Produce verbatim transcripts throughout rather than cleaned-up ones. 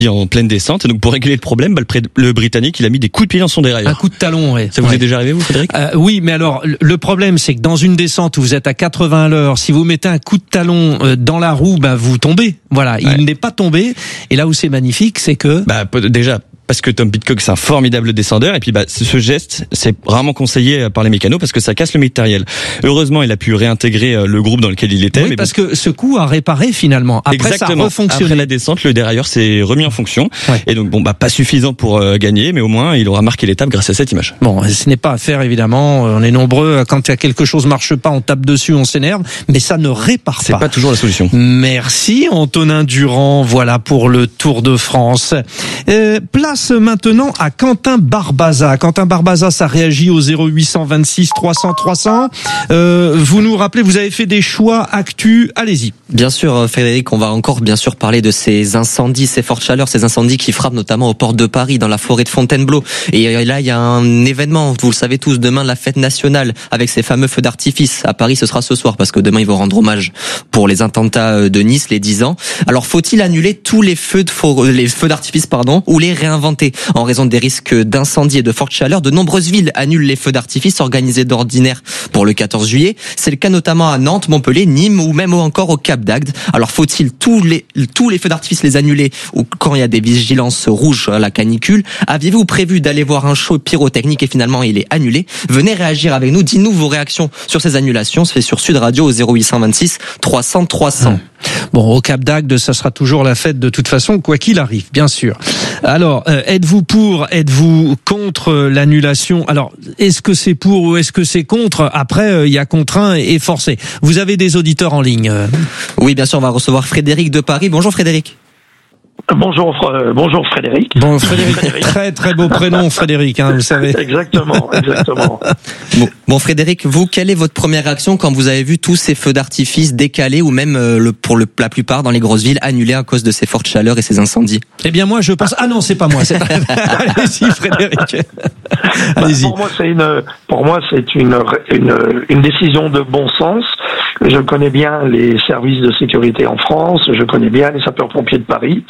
en pleine descente. Et donc pour régler le problème, bah, le, le Britannique il a mis des coups de pied dans son dérailleur. Un coup de talon, ouais. Ça vous ouais. est déjà arrivé vous, Frédéric? euh, Oui, mais alors le problème c'est que dans une descente où vous êtes à quatre-vingts à l'heure, si vous mettez un coup de talon dans la roue, bah vous tombez. Voilà, ouais. Il n'est pas tombé. Et là où c'est magnifique, c'est que bah déjà parce que Tom Pidcock c'est un formidable descendeur et puis bah ce geste c'est rarement conseillé par les mécanos parce que ça casse le matériel. Heureusement il a pu réintégrer le groupe dans lequel il était. Oui, mais parce bon. que ce coup a réparé finalement. Après Exactement. ça a refonctionné. Après la descente le dérailleur s'est remis en fonction ouais. et donc bon bah pas suffisant pour euh, gagner mais au moins il aura marqué l'étape grâce à cette image. Bon, ce n'est pas à faire évidemment. On est nombreux quand il y a quelque chose marche pas, on tape dessus, on s'énerve, mais ça ne répare pas. C'est pas toujours la solution. Merci Antonin Durand. Voilà pour le Tour de France. Euh, place maintenant à Quentin Barbaza. Quentin Barbaza, ça réagit au zéro huit cent vingt-six trois cents trois cents. Euh, vous nous rappelez, vous avez fait des choix actus. Allez-y. Bien sûr, Frédéric, on va encore bien sûr parler de ces incendies, ces fortes chaleurs, ces incendies qui frappent notamment aux portes de Paris, dans la forêt de Fontainebleau. Et là, il y a un événement, vous le savez tous, demain, la fête nationale, avec ces fameux feux d'artifice. À Paris, ce sera ce soir, parce que demain, ils vont rendre hommage pour les attentats de Nice, les dix ans. Alors, faut-il annuler tous les feux de for- les feux d'artifice, pardon, ou les réinventer? En raison des risques d'incendie et de forte chaleur, de nombreuses villes annulent les feux d'artifice organisés d'ordinaire pour le quatorze juillet. C'est le cas notamment à Nantes, Montpellier, Nîmes ou même encore au Cap d'Agde. Alors faut-il tous les tous les feux d'artifice les annuler ou quand il y a des vigilances rouges à la canicule? Aviez-vous prévu d'aller voir un show pyrotechnique et finalement il est annulé? Venez réagir avec nous, dites-nous vos réactions sur ces annulations. C'est sur Sud Radio au zéro huit cent vingt-six trois cents trois cents. Bon, au Cap d'Agde, ça sera toujours la fête de toute façon, quoi qu'il arrive, bien sûr. Alors, euh, êtes-vous pour, êtes-vous contre l'annulation? Alors, est-ce que c'est pour ou est-ce que c'est contre? Après, il euh, y a contraint et forcé. Vous avez des auditeurs en ligne. Oui, bien sûr, on va recevoir Frédéric de Paris. Bonjour Frédéric. Bonjour, euh, bonjour Frédéric. Bon, Frédéric, Frédéric. Très très beau prénom, Frédéric, hein, vous savez. Exactement, exactement. Bon, bon, Frédéric, vous, quelle est votre première réaction quand vous avez vu tous ces feux d'artifice décalés ou même euh, le, pour le, la plupart dans les grosses villes annulés à cause de ces fortes chaleurs et ces incendies? Eh bien, moi, je pense. Ah non, c'est pas moi. C'est pas... Allez-y, Frédéric. Allez-y. Bah, pour moi, c'est une, pour moi, c'est une, une, une décision de bon sens. Je connais bien les services de sécurité en France. Je connais bien les sapeurs-pompiers de Paris.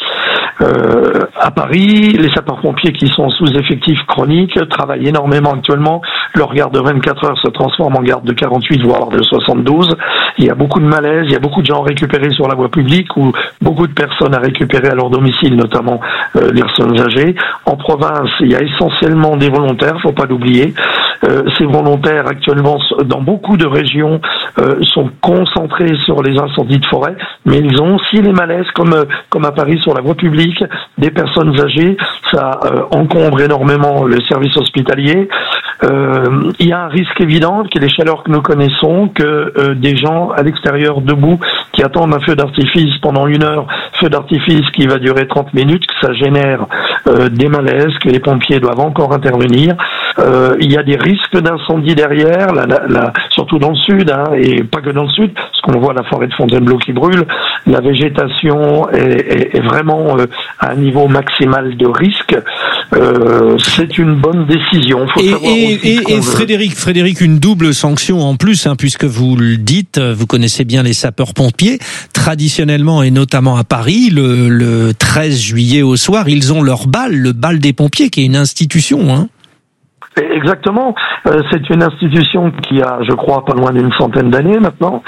Euh, à Paris, les sapeurs-pompiers qui sont sous effectif chronique travaillent énormément actuellement. Leur garde de vingt-quatre heures se transforme en garde de quarante-huit, voire de soixante-douze. Il y a beaucoup de malaise, il y a beaucoup de gens récupérés sur la voie publique ou beaucoup de personnes à récupérer à leur domicile, notamment euh, les personnes âgées. En province, il y a essentiellement des volontaires, faut pas l'oublier. Euh, ces volontaires actuellement, dans beaucoup de régions, euh, sont concentrés sur les incendies de forêt, mais ils ont aussi les malaises, comme euh, comme à Paris sur la voie publique, des personnes âgées. Ça euh, encombre énormément le service hospitalier. Euh, il y a un risque évident que les chaleurs que nous connaissons, que euh, des gens à l'extérieur debout qui attendent un feu d'artifice pendant une heure, feu d'artifice qui va durer trente minutes, que ça génère euh, des malaises, que les pompiers doivent encore intervenir. Euh, il y a des risques d'incendie derrière, la, la, la, surtout dans le sud, hein, et pas que dans le sud, parce qu'on voit la forêt de Fontainebleau qui brûle. La végétation est, est, est vraiment euh, à un niveau maximal de risque. Euh, c'est une bonne décision. Faut et savoir et, aussi et, et Frédéric, Frédéric, une double sanction en plus, hein, puisque vous le dites, vous connaissez bien les sapeurs-pompiers. Traditionnellement, et notamment à Paris, le, le treize juillet au soir, ils ont leur bal, le bal des pompiers, qui est une institution, hein. Exactement. Euh, c'est une institution qui a, je crois, pas loin d'une centaine d'années maintenant.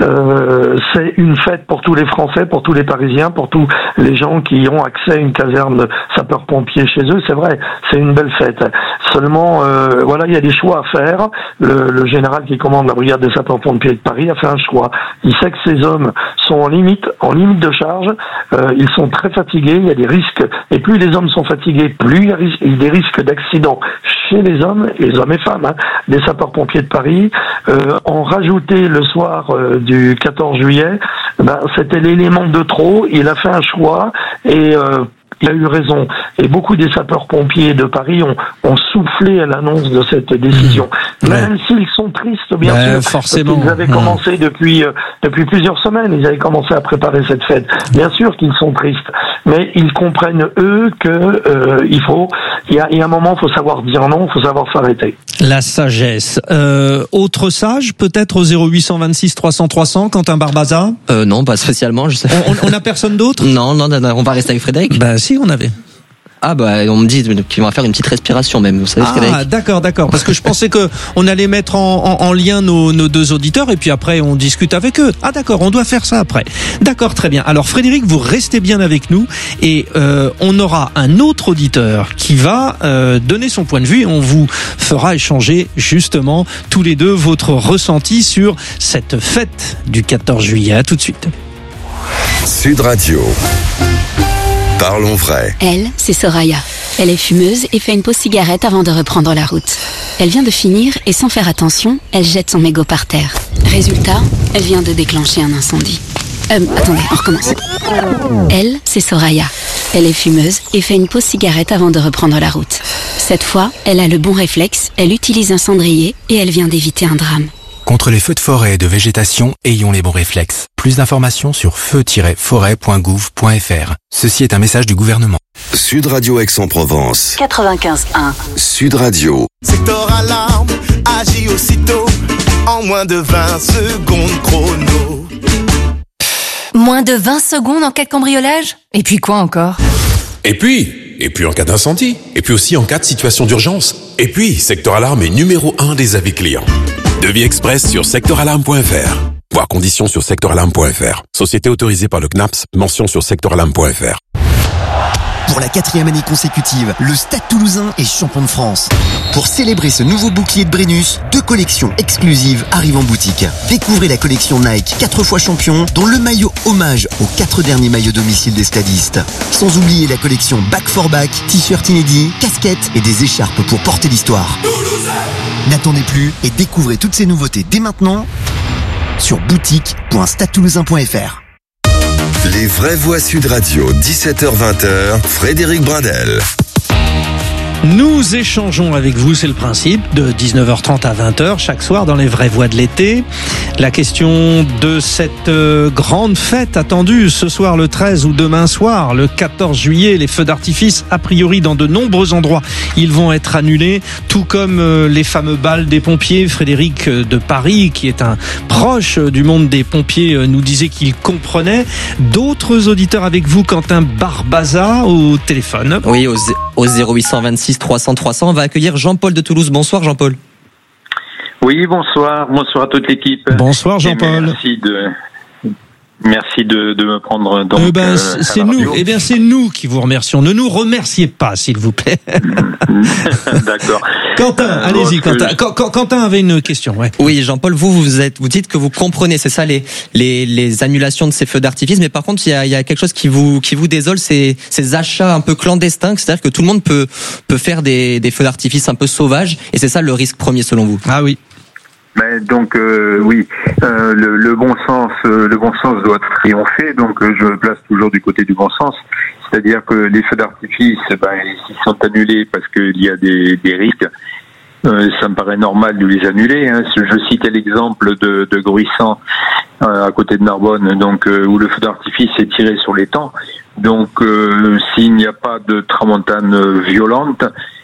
Euh, c'est une fête pour tous les Français, pour tous les Parisiens, pour tous les gens qui ont accès à une caserne de sapeurs-pompiers chez eux. C'est vrai, c'est une belle fête. Seulement, euh, voilà, il y a des choix à faire. Le, le général qui commande la brigade des sapeurs-pompiers de Paris a fait un choix. Il sait que ces hommes sont en limite, en limite de charge. Euh, ils sont très fatigués. Il y a des risques. Et plus les hommes sont fatigués, plus il y a des risques d'accidents chez les hommes, les hommes et femmes, hein, des sapeurs-pompiers de Paris. Euh, en rajouter le soir euh, du quatorze juillet, ben, c'était l'élément de trop. Il a fait un choix et euh, il a eu raison. et beaucoup des sapeurs-pompiers de Paris ont, ont soufflé à l'annonce de cette décision. Mmh. Même ouais. s'ils sont tristes, bien ben, sûr, forcément. Ils avaient mmh. commencé depuis, euh, depuis plusieurs semaines, ils avaient commencé à préparer cette fête. Bien sûr qu'ils sont tristes, mais ils comprennent, eux, que euh, il faut, il y a, il y a un moment, il faut savoir dire non, il faut savoir s'arrêter. La sagesse. Euh, autre sage, peut-être au zéro huit cent vingt-six trois cents trois cents, Quentin Barbaza? Euh, non, pas spécialement. Je sais. On, on a personne d'autre? Non, non, non, non, on va rester avec Frédéric. Ben si, on avait. Ah bah on me dit qu'ils vont faire une petite respiration même, vous savez, ah, Frédéric. Ah d'accord, d'accord, parce que je pensais que on allait mettre en, en, en lien nos, nos deux auditeurs et puis après on discute avec eux. Ah d'accord, on doit faire ça après. D'accord, très bien. Alors Frédéric, vous restez bien avec nous et euh, on aura un autre auditeur qui va euh, donner son point de vue et on vous fera échanger justement tous les deux votre ressenti sur cette fête du quatorze juillet. À tout de suite. Sud Radio. Parlons vrai. Elle, c'est Soraya. Elle est fumeuse et fait une pause cigarette avant de reprendre la route. Elle vient de finir et sans faire attention, elle jette son mégot par terre. Résultat, elle vient de déclencher un incendie. Euh, attendez, on recommence. Elle, c'est Soraya. Elle est fumeuse et fait une pause cigarette avant de reprendre la route. Cette fois, elle a le bon réflexe, elle utilise un cendrier et elle vient d'éviter un drame. Contre les feux de forêt et de végétation, ayons les bons réflexes. Plus d'informations sur feu tiret forêt point gouv point f r. Ceci est un message du gouvernement. Sud Radio Aix-en-Provence. quatre-vingt-quinze un. Sud Radio. Secteur alarme, agit aussitôt, en moins de vingt secondes chrono. Moins de vingt secondes en cas de cambriolage? Et puis quoi encore? Et puis, et puis en cas d'incendie. Et puis aussi en cas de situation d'urgence. Et puis, Secteur Alarme est numéro un des avis clients. Devis express sur secteur alarme point f r. Voir conditions sur secteur alarme point f r. Société autorisée par le C N A P S. Mention sur secteur alarme point f r. Pour la quatrième année consécutive, le Stade Toulousain est champion de France. Pour célébrer ce nouveau bouclier de Brennus, deux collections exclusives arrivent en boutique. Découvrez la collection Nike quatre fois champion, dont le maillot hommage aux quatre derniers maillots domicile des stadistes. Sans oublier la collection Back for Back, t-shirt inédits, casquettes et des écharpes pour porter l'histoire. N'attendez plus et découvrez toutes ces nouveautés dès maintenant sur boutique point stade toulousain point f r. Les vraies voix Sud Radio, dix-sept heures vingt, Frédéric Brindel. Nous échangeons avec vous, c'est le principe, de dix-neuf heures trente à vingt heures chaque soir dans les vraies voix de l'été. La question de cette euh, grande fête attendue ce soir le treize ou demain soir, le quatorze juillet, les feux d'artifice a priori dans de nombreux endroits, ils vont être annulés, tout comme euh, les fameux bals des pompiers. Frédéric euh, de Paris, qui est un proche euh, du monde des pompiers, euh, nous disait qu'il comprenait. D'autres auditeurs avec vous, Quentin Barbaza au téléphone. Oui, au, au zéro huit cent vingt-six trois cents trois cents, on va accueillir Jean-Paul de Toulouse. Bonsoir Jean-Paul. Oui, bonsoir, bonsoir à toute l'équipe. Bonsoir Jean-Paul. Merci de, merci de, de me prendre donc. Eh ben, euh, c'est nous. Eh bien, c'est nous qui vous remercions. Ne nous remerciez pas, s'il vous plaît. D'accord. Quentin, euh, allez-y, Quentin. Je... Quentin avait une question. Ouais. Oui, Jean-Paul, vous, vous êtes, vous dites que vous comprenez, c'est ça, les, les, les annulations de ces feux d'artifice. Mais par contre, il y a, il y a quelque chose qui vous, qui vous désole, c'est ces achats un peu clandestins. C'est-à-dire que tout le monde peut, peut faire des, des feux d'artifice un peu sauvages. Et c'est ça le risque premier, selon vous. Ah oui. Mais donc euh, oui, euh, le, le bon sens, euh, le bon sens doit triompher. Donc euh, je me place toujours du côté du bon sens, c'est-à-dire que les feux d'artifice, ben, s'ils sont annulés parce qu'il y a des, des risques, euh, ça me paraît normal de les annuler. Hein. Je citais l'exemple de, de Gruissant euh, à côté de Narbonne, donc euh, où le feu d'artifice est tiré sur l'étang. Donc euh, s'il n'y a pas de tramontane violente,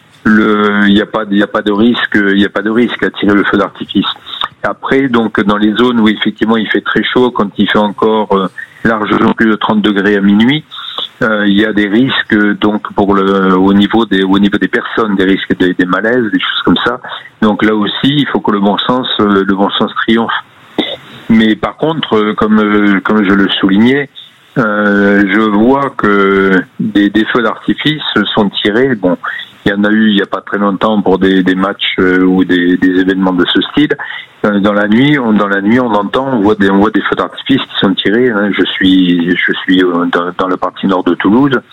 le il n'y a pas il y a pas de risque il y a pas de risque à tirer le feu d'artifice. Après, donc dans les zones où effectivement il fait très chaud, quand il fait encore euh, largement plus de trente degrés à minuit, euh, il y a des risques donc pour le au niveau des au niveau des personnes, des risques des, des malaises, des choses comme ça. Donc là aussi, il faut que le bon sens euh, le bon sens triomphe. Mais par contre, euh, comme euh, comme je le soulignais, euh, je vois que des, des feux d'artifice sont tirés. Bon, il y en a eu il y a pas très longtemps pour des, des matchs euh, ou des, des événements de ce style. Euh, dans la nuit, on, dans la nuit, on entend, on voit des, on voit des feux d'artifice qui sont tirés. Hein. Je suis, je suis euh, dans, dans la partie nord de Toulouse,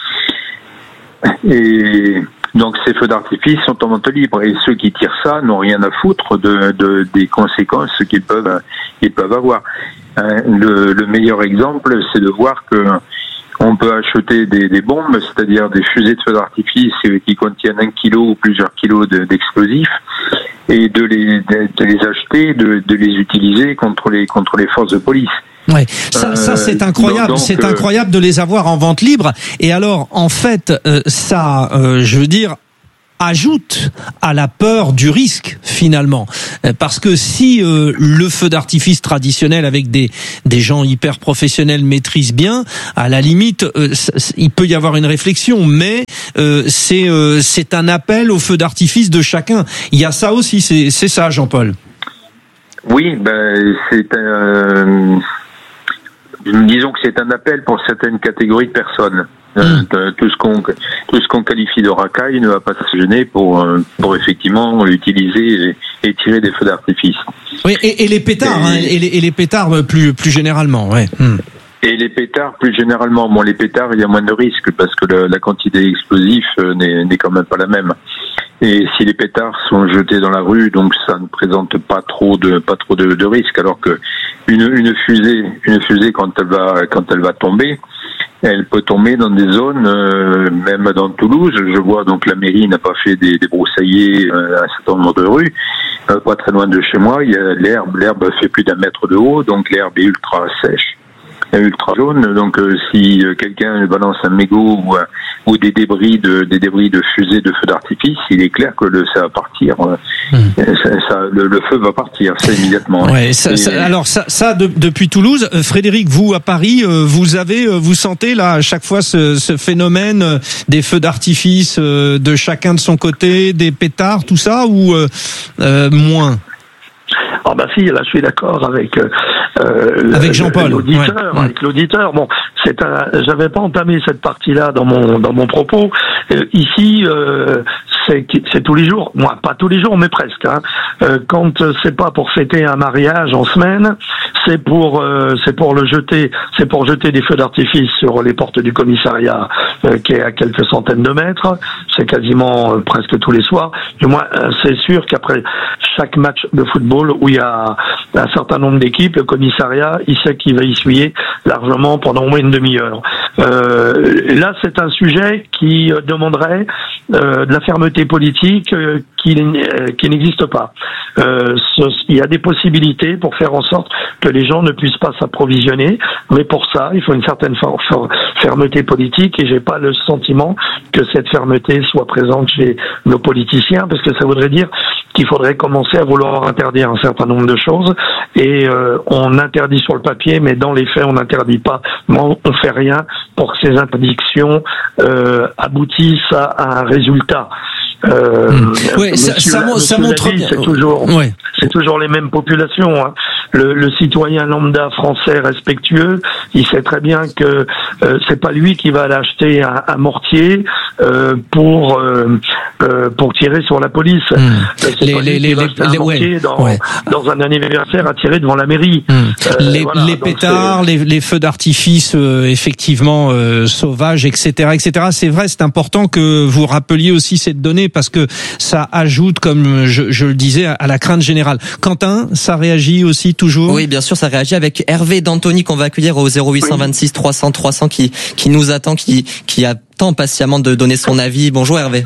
et donc ces feux d'artifice sont en vente libre. Et ceux qui tirent ça n'ont rien à foutre de, de des conséquences qu'ils peuvent, qu'ils peuvent avoir. Hein. Le, le meilleur exemple, c'est de voir que on peut acheter des, des bombes, c'est-à-dire des fusées de feu d'artifice qui contiennent un kilo ou plusieurs kilos de, d'explosifs, et de les, de, de les acheter, de, de les utiliser contre les, contre les forces de police. Ouais, ça, ça c'est incroyable, donc, c'est euh, incroyable de les avoir en vente libre. Et alors, en fait, euh, ça, euh, je veux dire, ajoute à la peur du risque finalement, parce que si euh, le feu d'artifice traditionnel avec des des gens hyper professionnels maîtrisent bien, à la limite euh, il peut y avoir une réflexion, mais euh, c'est euh, c'est un appel au feu d'artifice de chacun. Il y a ça aussi, c'est c'est ça, Jean-Paul. Oui, ben c'est un, disons que c'est un appel pour certaines catégories de personnes. Mmh. Tout ce qu'on tout ce qu'on qualifie de racaille ne va pas se gêner pour pour effectivement utiliser et, et tirer des feux d'artifice. Oui, et, et les pétards, et, hein, et, les, et les pétards plus plus généralement, ouais. Mmh. Et les pétards plus généralement, bon les pétards il y a moins de risques parce que le, la quantité d'explosifs n'est n'est quand même pas la même. Et si les pétards sont jetés dans la rue, donc ça ne présente pas trop de pas trop de, de risques, alors que une une fusée une fusée quand elle va quand elle va tomber, elle peut tomber dans des zones, euh, même dans Toulouse. Je vois donc la mairie n'a pas fait des, des broussaillers euh, à un certain nombre de rues. Euh, pas très loin de chez moi, il y a l'herbe. L'herbe fait plus d'un mètre de haut, donc l'herbe est ultra sèche, ultra jaune. Donc euh, si euh, quelqu'un balance un mégot ou, ou des débris de des débris de fusées de feu d'artifice, il est clair que le, ça va partir. Mmh. Ça, ça, le, le feu va partir, ça immédiatement. Ouais, ça, ça, alors ça, ça de, depuis Toulouse, Frédéric, vous à Paris, vous avez, vous sentez là à chaque fois ce, ce phénomène des feux d'artifice de chacun de son côté, des pétards, tout ça, ou euh, moins? Ah bah si, là je suis d'accord avec euh, avec Jean-Paul, l'auditeur, ouais. avec l'auditeur. Bon, c'est un, j'avais pas entamé cette partie-là dans mon dans mon propos. Euh, ici, euh, c'est c'est tous les jours, moi pas tous les jours, mais presque. Hein. Euh, quand c'est pas pour fêter un mariage en semaine, c'est pour euh, c'est pour le jeter, c'est pour jeter des feux d'artifice sur les portes du commissariat euh, qui est à quelques centaines de mètres. C'est quasiment euh, presque tous les soirs. Du moins, euh, c'est sûr qu'après chaque match de football où il y a un certain nombre d'équipes, le commissariat, il sait qu'il va essuyer largement pendant au moins une demi-heure. Euh, là, c'est un sujet qui demanderait euh, de la fermeté politique euh, qui, euh, qui n'existe pas. Euh, ce, il y a des possibilités pour faire en sorte que les gens ne puissent pas s'approvisionner, mais pour ça, il faut une certaine for- for- fermeté politique, et j'ai pas le sentiment que cette fermeté soit présente chez nos politiciens, parce que ça voudrait dire qu'il faudrait commencer à vouloir interdire un certain nombre de choses, et euh, on interdit sur le papier, mais dans les faits, on n'interdit pas. On fait rien pour que ces interdictions euh, aboutissent à, à un résultat. Euh, mmh. Ouais, ça, ça, Monsieur ça montre David, bien. C'est toujours, ouais. c'est toujours les mêmes populations. Hein. Le, le citoyen lambda français respectueux, il sait très bien que euh, c'est pas lui qui va aller acheter un, un mortier euh, pour euh, euh, pour tirer sur la police. Mmh. C'est les, pas les, lui les, qui va acheter un les, mortier ouais, dans, ouais. dans un anniversaire à tirer devant la mairie. Mmh. Euh, les, voilà, les pétards, les, les feux d'artifice, euh, effectivement euh, sauvages, et cetera, et cetera. C'est vrai, c'est important que vous rappeliez aussi cette donnée, parce que ça ajoute, comme je, je le disais, à la crainte générale. Quentin, ça réagit aussi toujours? Oui, bien sûr, ça réagit avec Hervé d'Antony qu'on va accueillir au zéro huit cent vingt-six trois cents trois cents qui qui nous attend, qui qui attend patiemment de donner son avis. Bonjour Hervé.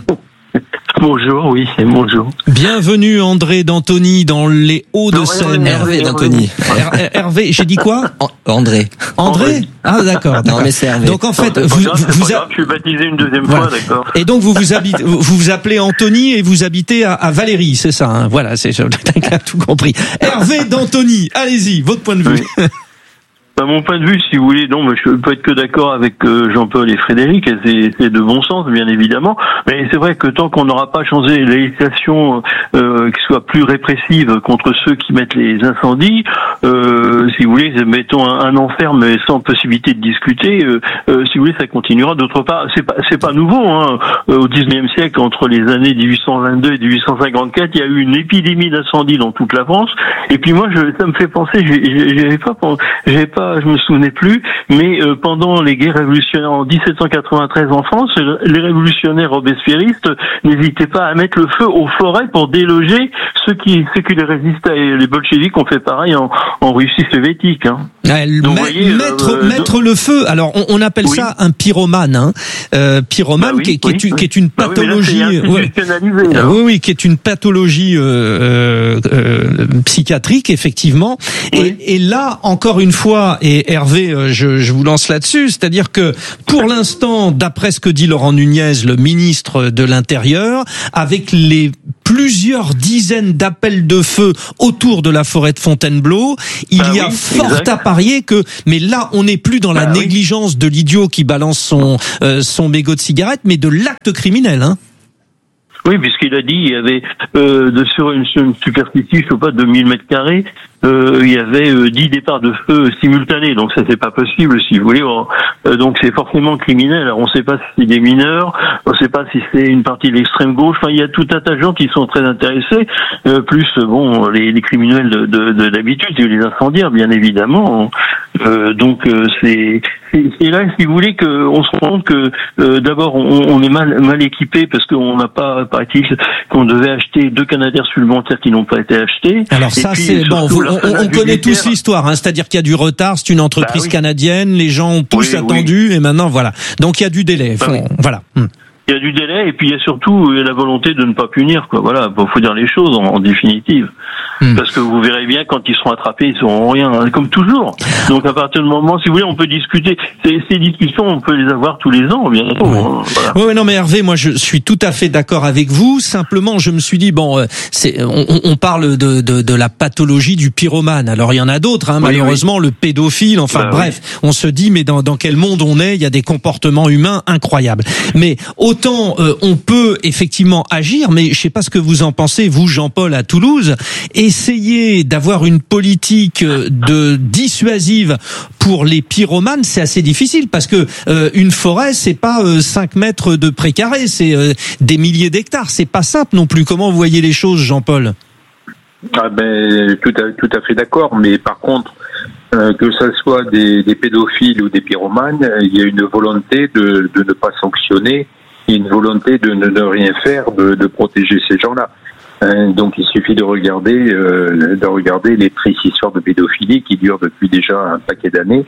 Bonjour, oui, c'est bonjour. Bienvenue André d'Antony dans les Hauts-de-Seine. Hervé, Hervé d'Antony. Her- Hervé, j'ai dit quoi? André. André? Ah d'accord. Non mais c'est Hervé. Donc en fait, non, vous, grave, vous, vous a... je suis baptisé une deuxième voilà. fois, d'accord. Et donc vous vous habitez, vous vous appelez Anthony et vous habitez à, à Valérie, c'est ça, hein. Voilà, c'est j'ai tout compris. Hervé d'Antony, allez-y, votre point de vue. Oui. Bah, mon point de vue, si vous voulez, non, mais je peux être que d'accord avec euh, Jean-Paul et Frédéric, et c'est, c'est de bon sens, bien évidemment. Mais c'est vrai que tant qu'on n'aura pas changé les législations euh, qui soient plus répressives contre ceux qui mettent les incendies, euh, si vous voulez, mettons un, un enfer, mais sans possibilité de discuter, euh, euh, si vous voulez, ça continuera. D'autre part, c'est pas, c'est pas nouveau, hein. Au dix-neuvième siècle, entre les années dix-huit cent vingt-deux et dix-huit cent cinquante-quatre, il y a eu une épidémie d'incendies dans toute la France. Et puis moi, je, ça me fait penser, j'ai, j'ai, j'ai pas, j'ai pas pas, je me souvenais plus, mais euh, pendant les guerres révolutionnaires en dix-sept cent quatre-vingt-treize en France, les révolutionnaires robespierristes n'hésitaient pas à mettre le feu aux forêts pour déloger ceux qui ceux qui les résistaient. Et les bolcheviks ont fait pareil en, en Russie soviétique. Hein. Ouais, Donc, ma- voyez, mettre euh, mettre donc... le feu. Alors on, on appelle oui. ça un pyromane, hein. Euh, pyromane bah oui, qui, qui, oui, est une, oui. qui est une pathologie. Bah oui, ouais. hein. oui, oui, qui est une pathologie euh, euh, psychiatrique effectivement. Oui. Et, et là encore une fois, et Hervé, je, je vous lance là-dessus, c'est-à-dire que pour l'instant, d'après ce que dit Laurent Nunez, le ministre de l'Intérieur, avec les plusieurs dizaines d'appels de feu autour de la forêt de Fontainebleau, il bah y a oui, fort exact. à parier que, mais là on n'est plus dans bah la oui. négligence de l'idiot qui balance son euh, son mégot de cigarette, mais de l'acte criminel, hein. Oui, puisqu'il a dit il y avait euh, de sur une, une superficie, je sais pas, de mille mètres carrés, euh, il y avait euh, dix départs de feu simultanés, donc ça c'est pas possible, si vous voulez. Euh, donc c'est forcément criminel. Alors on sait pas si c'est des mineurs, on sait pas si c'est une partie de l'extrême gauche. Enfin, il y a tout un tas de gens qui sont très intéressés, euh, plus bon les, les criminels de, de, de d'habitude, les incendiaires, bien évidemment. Euh, donc euh, c'est, c'est c'est là, si vous voulez, que on se rend compte que euh, d'abord on, on est mal mal équipé parce qu'on n'a pas, paraît-il, qu'on devait acheter deux Canadair supplémentaires qui n'ont pas été achetés. Alors ça puis, c'est bon, vous, on, on connaît tous l'histoire, hein, c'est-à-dire qu'il y a du retard, c'est une entreprise bah, oui. canadienne, les gens ont tous oui, attendu oui. et maintenant voilà. Donc il y a du délai, bah, faut, oui. voilà. Hum. Il y a du délai et puis il y a surtout la volonté de ne pas punir, quoi. Voilà, faut dire les choses en, en définitive. Mmh. Parce que vous verrez bien, quand ils seront attrapés, ils seront rien, hein, comme toujours. Donc à partir du moment, si vous voulez, on peut discuter. Ces, ces discussions, on peut les avoir tous les ans, bien sûr. Oui. Hein, voilà. Oui, non, mais Hervé, moi, je suis tout à fait d'accord avec vous. Simplement, je me suis dit, bon, c'est, on, on parle de, de, de la pathologie du pyromane. Alors il y en a d'autres, hein, oui, malheureusement, oui. le pédophile. Enfin bah, bref, oui. on se dit, mais dans, dans quel monde on est ? Il y a des comportements humains incroyables. Mais autant euh, on peut effectivement agir, mais je sais pas ce que vous en pensez, vous, Jean-Paul, à Toulouse. Essayer d'avoir une politique de dissuasive pour les pyromanes, c'est assez difficile parce que euh, une forêt, c'est pas euh, cinq mètres de précaré, c'est euh, des milliers d'hectares. C'est pas simple non plus. Comment vous voyez les choses, Jean-Paul ? Ah ben tout à tout à fait d'accord, mais par contre. Euh, que ce soit des, des pédophiles ou des pyromanes, il y a une volonté de, de ne pas sanctionner, et une volonté de ne, de rien faire, de, de protéger ces gens-là. Hein, donc il suffit de regarder, euh, de regarder les tristes histoires de pédophilie qui durent depuis déjà un paquet d'années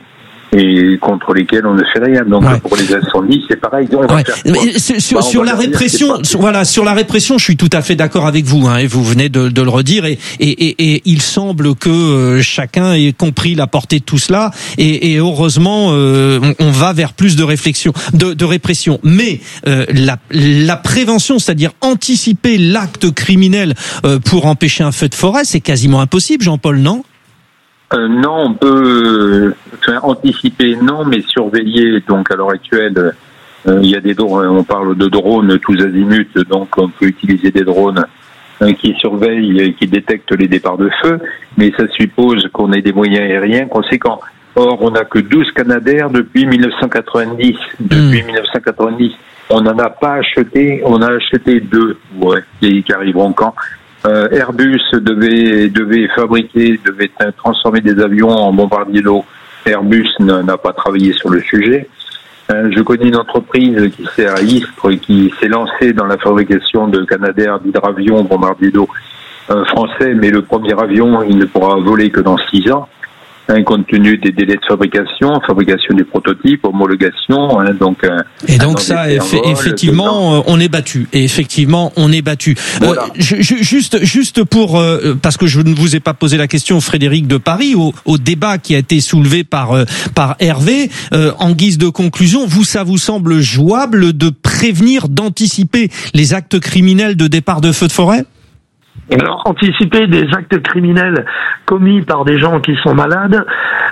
et contre lesquels on ne fait rien. Donc ouais. pour les incendies, c'est pareil. On va ouais. faire Mais sur, bah, sur la répression, sur, voilà, sur la répression, je suis tout à fait d'accord avec vous. Hein, et vous venez de, de le redire. Et, et, et, et il semble que euh, chacun ait compris la portée de tout cela. Et, et heureusement, euh, on, on va vers plus de réflexion, de, de répression. Mais euh, la, la prévention, c'est-à-dire anticiper l'acte criminel euh, pour empêcher un feu de forêt, c'est quasiment impossible, Jean-Paul, non ? Euh, non, on peut euh, anticiper, non, mais surveiller. Donc à l'heure actuelle, euh, il y a des drones. On parle de drones tous azimuts, donc on peut utiliser des drones euh, qui surveillent, et qui détectent les départs de feu. Mais ça suppose qu'on ait des moyens aériens conséquents. Or, on n'a que douze Canadair depuis mille neuf cent quatre-vingt-dix. Depuis mmh. mille neuf cent quatre-vingt-dix, on n'en a pas acheté. On a acheté deux, ouais, qui, qui arriveront quand. Euh, Airbus devait devait fabriquer, devait transformer des avions en bombardiers d'eau. Airbus n'a pas travaillé sur le sujet. Euh, je connais une entreprise qui s'est à Istres et qui s'est lancée dans la fabrication de Canadair, d'hydravions, bombardiers d'eau euh, français, mais le premier avion, il ne pourra voler que dans six ans. Hein, compte tenu des délais de fabrication, fabrication du prototype, homologation, hein, donc. Euh, et donc ça, eff- vol, effectivement, euh, on est battu. Et effectivement, on est battu. Voilà. Euh, je, je, juste, juste pour, euh, parce que je ne vous ai pas posé la question, Frédéric de Paris, au, au débat qui a été soulevé par euh, par Hervé, euh, en guise de conclusion, vous, ça vous semble jouable de prévenir, d'anticiper les actes criminels de départ de feux de forêt ? Alors, anticiper des actes criminels commis par des gens qui sont malades,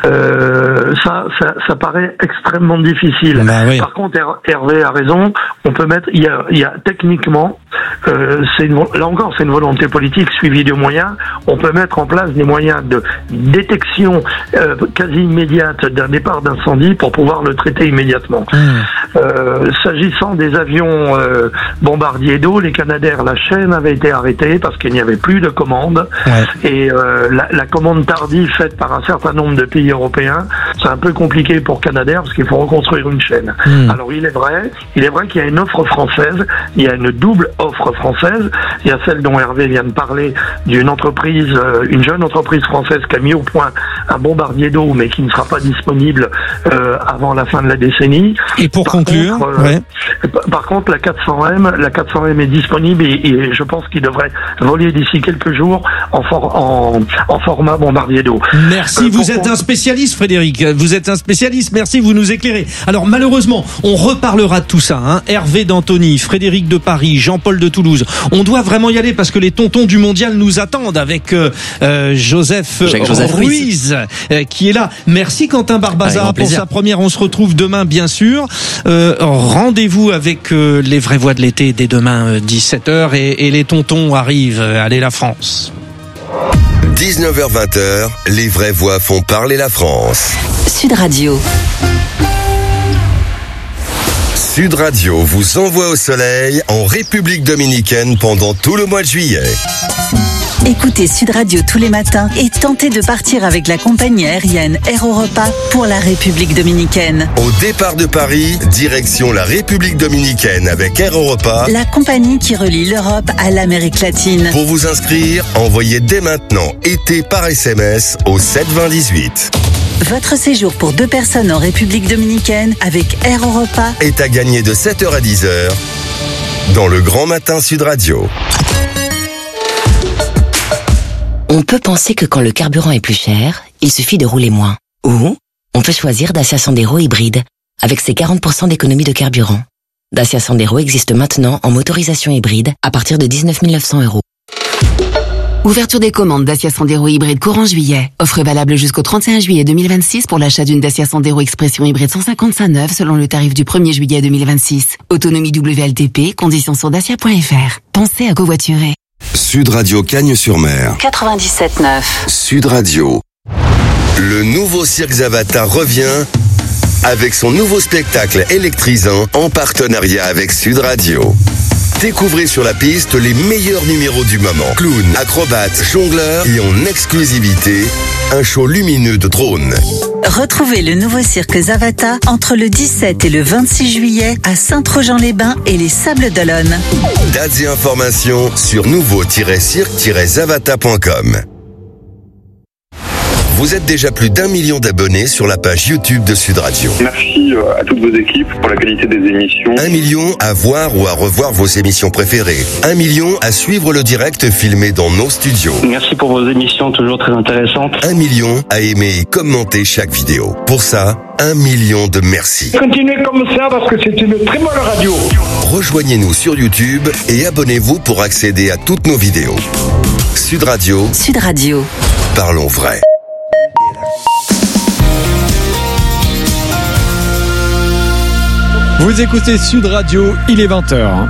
euh, ça, ça, ça paraît extrêmement difficile. Bah oui. Par contre, Hervé a raison. On peut mettre, il y a, il y a techniquement euh, c'est une, là encore, c'est une volonté politique suivie de moyens. On peut mettre en place des moyens de détection euh, quasi immédiate d'un départ d'incendie pour pouvoir le traiter immédiatement. Mmh. Euh, s'agissant des avions euh, bombardiers d'eau, les Canadair, la chaîne avait été arrêtée parce qu'il n'y avait plus de commande. Ouais. Et euh, la, la commande tardive faite par un certain nombre de pays européens, c'est un peu compliqué pour Canadair parce qu'il faut reconstruire une chaîne. Mmh. Alors il est vrai, il est vrai qu'il y a une offre française, il y a une double offre française. Il y a celle dont Hervé vient de parler, d'une entreprise, euh, une jeune entreprise française qui a mis au point un bombardier d'eau, mais qui ne sera pas disponible euh, avant la fin de la décennie. Et pour par conclure, contre, euh, ouais. par contre, la quatre cents M, la quatre cents M est disponible et, et je pense qu'il devrait voler d'ici quelques jours en, for, en, en format bombardier d'eau. Merci, euh, vous êtes un spécialiste, Frédéric. Vous êtes un spécialiste. Merci, vous nous éclairez. Alors malheureusement, on reparlera de tout ça. Hein. Hervé d'Antony, Frédéric de Paris, Jean-Paul de Toulouse. On doit vraiment y aller parce que les tontons du mondial nous attendent avec euh, euh, Joseph, Joseph Ruiz, Ruiz euh, qui est là. Merci Quentin Barbaza pour sa première. On se retrouve demain, bien sûr. Euh, rendez-vous avec euh, les vraies voix de l'été dès demain euh, dix-sept heures et, et les tontons arrivent. Allez la France. dix-neuf heures vingt, les vraies voix font parler la France. Sud Radio. Sud Radio vous envoie au soleil en République dominicaine pendant tout le mois de juillet. Écoutez Sud Radio tous les matins et tentez de partir avec la compagnie aérienne Air Europa pour la République dominicaine. Au départ de Paris, direction la République dominicaine avec Air Europa, la compagnie qui relie l'Europe à l'Amérique latine. Pour vous inscrire, envoyez dès maintenant été par S M S au sept vingt dix-huit. Votre séjour pour deux personnes en République dominicaine avec Air Europa est à gagner de sept heures à dix heures dans le Grand Matin Sud Radio. On peut penser que quand le carburant est plus cher, il suffit de rouler moins. Ou on peut choisir Dacia Sandero hybride avec ses quarante pour cent d'économie de carburant. Dacia Sandero existe maintenant en motorisation hybride à partir de dix-neuf mille neuf cents euros. Ouverture des commandes Dacia Sandero hybride courant juillet. Offre valable jusqu'au trente et un juillet deux mille vingt-six pour l'achat d'une Dacia Sandero Expression hybride cent cinquante-cinq neuve selon le tarif du premier juillet deux mille vingt-six. Autonomie W L T P, conditions sur dacia point f r. Pensez à covoiturer. Sud Radio Cagnes-sur-Mer. quatre-vingt-dix-sept neuf. Sud Radio. Le nouveau Cirque Zavata revient avec son nouveau spectacle électrisant en partenariat avec Sud Radio. Découvrez sur la piste les meilleurs numéros du moment. Clown, acrobates, jongleurs et en exclusivité, un show lumineux de drones. Retrouvez le nouveau cirque Zavata entre le dix-sept et le vingt-six juillet à Saint-Trojan-les-Bains et les Sables d'Olonne. Dates et informations sur nouveau tiret cirque tiret zavata point com. Vous êtes déjà plus d'un million d'abonnés sur la page YouTube de Sud Radio. Merci à toutes vos équipes pour la qualité des émissions. Un million à voir ou à revoir vos émissions préférées. Un million à suivre le direct filmé dans nos studios. Merci pour vos émissions toujours très intéressantes. Un million à aimer et commenter chaque vidéo. Pour ça, un million de merci. Continuez comme ça parce que c'est une très bonne radio. Rejoignez-nous sur YouTube et abonnez-vous pour accéder à toutes nos vidéos. Sud Radio. Sud Radio. Parlons vrai. Vous écoutez Sud Radio, il est vingt heures.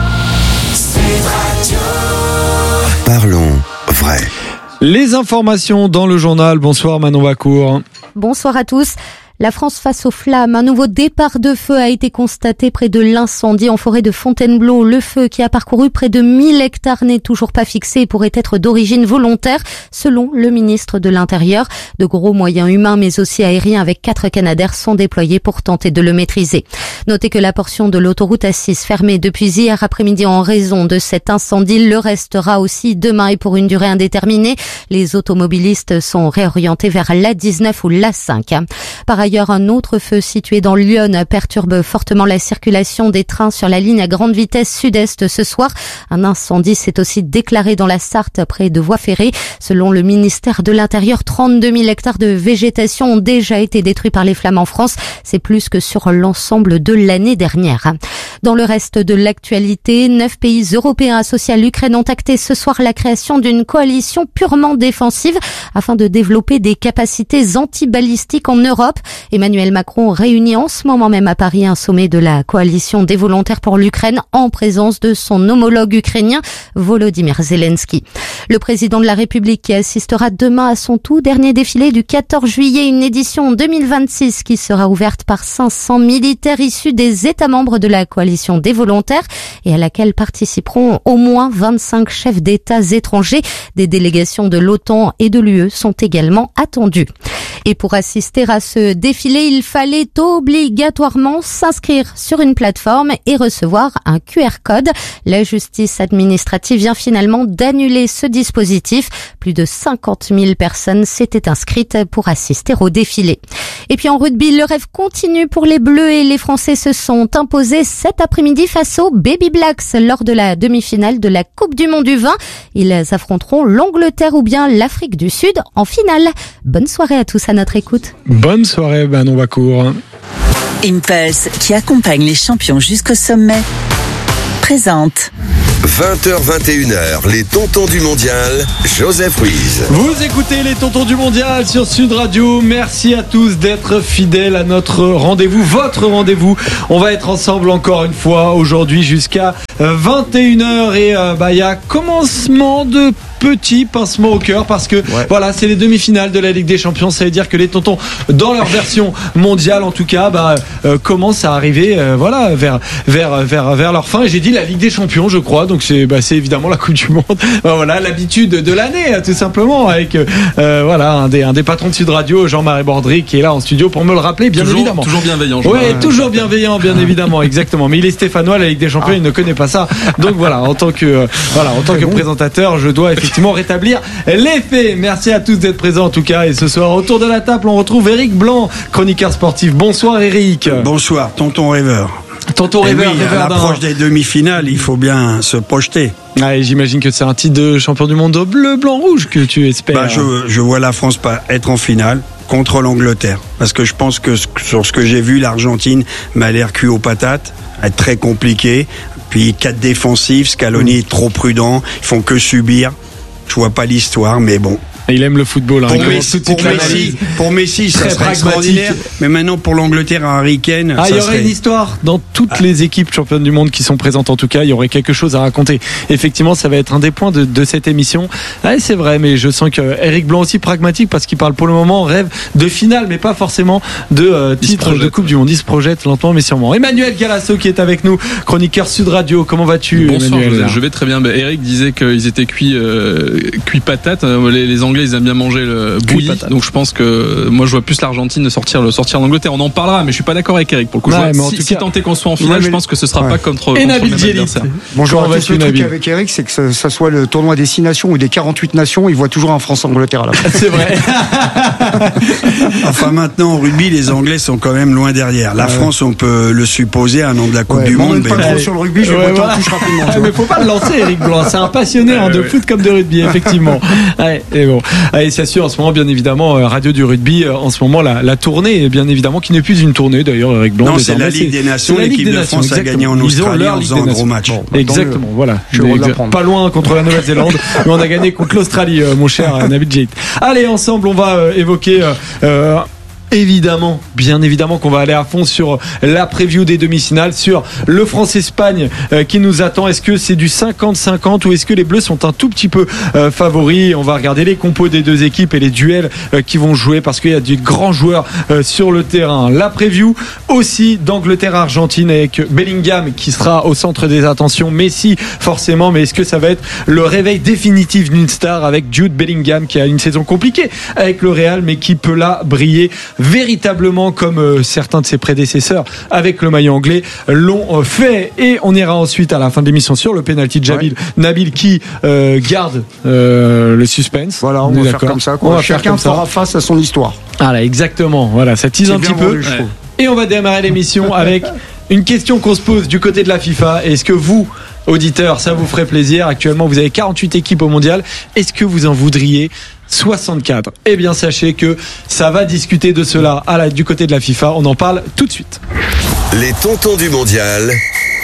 Parlons vrai. Les informations dans le journal. Bonsoir Manon Bacour. Bonsoir à tous. La France face aux flammes. Un nouveau départ de feu a été constaté près de l'incendie en forêt de Fontainebleau. Le feu qui a parcouru près de mille hectares n'est toujours pas fixé et pourrait être d'origine volontaire, selon le ministre de l'Intérieur. De gros moyens humains mais aussi aériens avec quatre Canadair sont déployés pour tenter de le maîtriser. Notez que la portion de l'autoroute A six fermée depuis hier après-midi en raison de cet incendie le restera aussi demain et pour une durée indéterminée. Les automobilistes sont réorientés vers l'A dix-neuf ou l'A cinq. Par ailleurs, un autre feu situé dans l'Yonne perturbe fortement la circulation des trains sur la ligne à grande vitesse sud-est ce soir. Un incendie s'est aussi déclaré dans la Sarthe près de voies ferrées. Selon le ministère de l'Intérieur, trente-deux mille hectares de végétation ont déjà été détruits par les flammes en France. C'est plus que sur l'ensemble de l'année dernière. Dans le reste de l'actualité, neuf pays européens associés à l'Ukraine ont acté ce soir la création d'une coalition purement défensive afin de développer des capacités antibalistiques en Europe. Emmanuel Macron réunit en ce moment même à Paris un sommet de la coalition des volontaires pour l'Ukraine en présence de son homologue ukrainien Volodymyr Zelensky. Le président de la République qui assistera demain à son tout dernier défilé du quatorze juillet, une édition deux mille vingt-six qui sera ouverte par cinq cents militaires issus des États membres de la coalition des volontaires et à laquelle participeront au moins vingt-cinq chefs d'États étrangers. Des délégations de l'OTAN et de l'U E sont également attendues. Et pour assister à ce défilé, il fallait obligatoirement s'inscrire sur une plateforme et recevoir un Q R code. La justice administrative vient finalement d'annuler ce dispositif. Plus de cinquante mille personnes s'étaient inscrites pour assister au défilé. Et puis en rugby, le rêve continue pour les Bleus et les Français se sont imposés cet après-midi face aux Baby Blacks lors de la demi-finale de la Coupe du Monde U vingt. Ils affronteront l'Angleterre ou bien l'Afrique du Sud en finale. Bonne soirée à tous à notre écoute. Bonne soirée, Manon Vacourt. Impulse, qui accompagne les champions jusqu'au sommet, présente. vingt heures vingt et une heures, les tontons du mondial, Joseph Ruiz. Vous écoutez les tontons du mondial sur Sud Radio. Merci à tous d'être fidèles à notre rendez-vous, votre rendez-vous. On va être ensemble encore une fois aujourd'hui jusqu'à vingt et une heures et euh, bah il y a commencement de petit pincement au cœur parce que ouais. voilà, c'est les demi-finales de la Ligue des Champions. Ça veut dire que les tontons, dans leur version mondiale en tout cas, bah, euh, commencent à arriver euh, voilà, vers, vers, vers, vers leur fin. Et j'ai dit la Ligue des Champions, je crois. Donc c'est, bah, c'est évidemment la Coupe du Monde. Bah, voilà, l'habitude de l'année, tout simplement, avec euh, voilà, un, des, un des patrons de Sud Radio, Jean-Marie Bordry, qui est là en studio pour me le rappeler, bien toujours, évidemment. Toujours bienveillant. Oui, toujours bienveillant, bien évidemment, exactement. Mais il est stéphanois, la Ligue des Champions, il ne connaît pas ça. Donc voilà, en tant que, euh, voilà, en tant que présentateur, je dois effectivement rétablir les faits. Merci à tous d'être présents en tout cas. Et ce soir, autour de la table, on retrouve Éric Blanc, chroniqueur sportif. Bonsoir Éric. Bonsoir, tonton rêveur. Tonton rêveur, oui, rêveur à l'approche des demi-finales, il faut bien se projeter. Ah, et j'imagine que c'est un titre de champion du monde bleu, blanc, rouge que tu espères. Bah, je, je vois la France pas être en finale contre l'Angleterre. Parce que je pense que sur ce que j'ai vu, l'Argentine m'a l'air cuit aux patates, être très compliqué. Puis quatre défensifs, Scaloni est trop prudent, ils font que subir. Je vois pas l'histoire, mais bon. Il aime le football. Hein. Pour, Messi, pour, Messi, pour Messi, ça serait extraordinaire. Mais maintenant, pour l'Angleterre, Harry Kane, ah, ça il y aurait serait... une histoire dans toutes ah. les équipes championnes du monde qui sont présentes. En tout cas, il y aurait quelque chose à raconter. Effectivement, ça va être un des points de, de cette émission. Ah, c'est vrai, mais je sens que Éric Blanc aussi pragmatique parce qu'il parle pour le moment rêve de finale, mais pas forcément de euh, titre de Coupe du Monde. Il se projette lentement, mais sûrement. Emmanuel Galasso qui est avec nous, chroniqueur Sud Radio. Comment vas-tu, Bonsoir, Emmanuel? Je vais très bien. Bah, Éric disait qu'ils étaient cuits, euh, cuits patates. Les, les Anglais, ils aiment bien manger le bouilli, donc je pense que moi je vois plus l'Argentine sortir le sortir l'Angleterre. On en parlera, mais je suis pas d'accord avec Eric pour le coup. Ouais, vois, si, si tant est qu'on soit en finale, ouais, je pense que ce sera ouais. pas contre, et contre Nabil le même adversaire. Bonjour à tous. Le truc avec Eric, c'est que ça, ça soit le tournoi des six nations ou des quarante-huit nations, il voit toujours un France-Angleterre à la fin. C'est vrai. Enfin maintenant au rugby, les Anglais sont quand même loin derrière. La ouais. France, on peut le supposer à un an de la Coupe ouais, du Monde. Mais pas trop sur le rugby, je vais ouais, voilà. touche rapidement. Mais faut pas le lancer, Eric Blanc. C'est un passionné hein, de foot comme de rugby, effectivement. Ouais, et bon, allez, c'est sûr en ce moment, bien évidemment. Radio du rugby en ce moment la, la tournée bien évidemment qui n'est plus une tournée d'ailleurs Eric Blanc. Non, c'est la Ligue des Nations. L'équipe de France exactement. a gagné en Australie en faisant un gros match. Bon, exactement, voilà. Pas loin contre la Nouvelle-Zélande, mais on a gagné contre l'Australie, euh, mon cher euh, Nabil Djait. Allez, ensemble, on va euh, évoquer. Euh, euh, Évidemment, bien évidemment qu'on va aller à fond sur la preview des demi-finales, sur le France-Espagne euh, qui nous attend. Est-ce que c'est du cinquante cinquante ou est-ce que les Bleus sont un tout petit peu euh, favoris? On va regarder les compos des deux équipes et les duels euh, qui vont jouer parce qu'il y a des grands joueurs euh, sur le terrain. La preview aussi d'Angleterre-Argentine avec Bellingham qui sera au centre des attentions. Messi forcément, mais est-ce que ça va être le réveil définitif d'une star avec Jude Bellingham qui a une saison compliquée avec le Real mais qui peut là briller véritablement comme euh, certains de ses prédécesseurs avec le maillot anglais l'ont euh, fait. Et on ira ensuite à la fin de l'émission sur le penalty de Jabil, ouais. Nabil qui euh, garde euh, le suspense. Voilà, on, on va faire comme ça. Quoi. On va Chacun faire fera face à son histoire. Voilà, exactement. Voilà, ça tease un petit peu. Ouais. Et on va démarrer l'émission avec une question qu'on se pose du côté de la FIFA. Est-ce que vous, auditeurs, ça vous ferait plaisir? Actuellement, vous avez quarante-huit équipes au mondial. Est-ce que vous en voudriez soixante-quatre? Eh bien, sachez que ça va discuter de cela à la, du côté de la FIFA. On en parle tout de suite. Les tontons du mondial.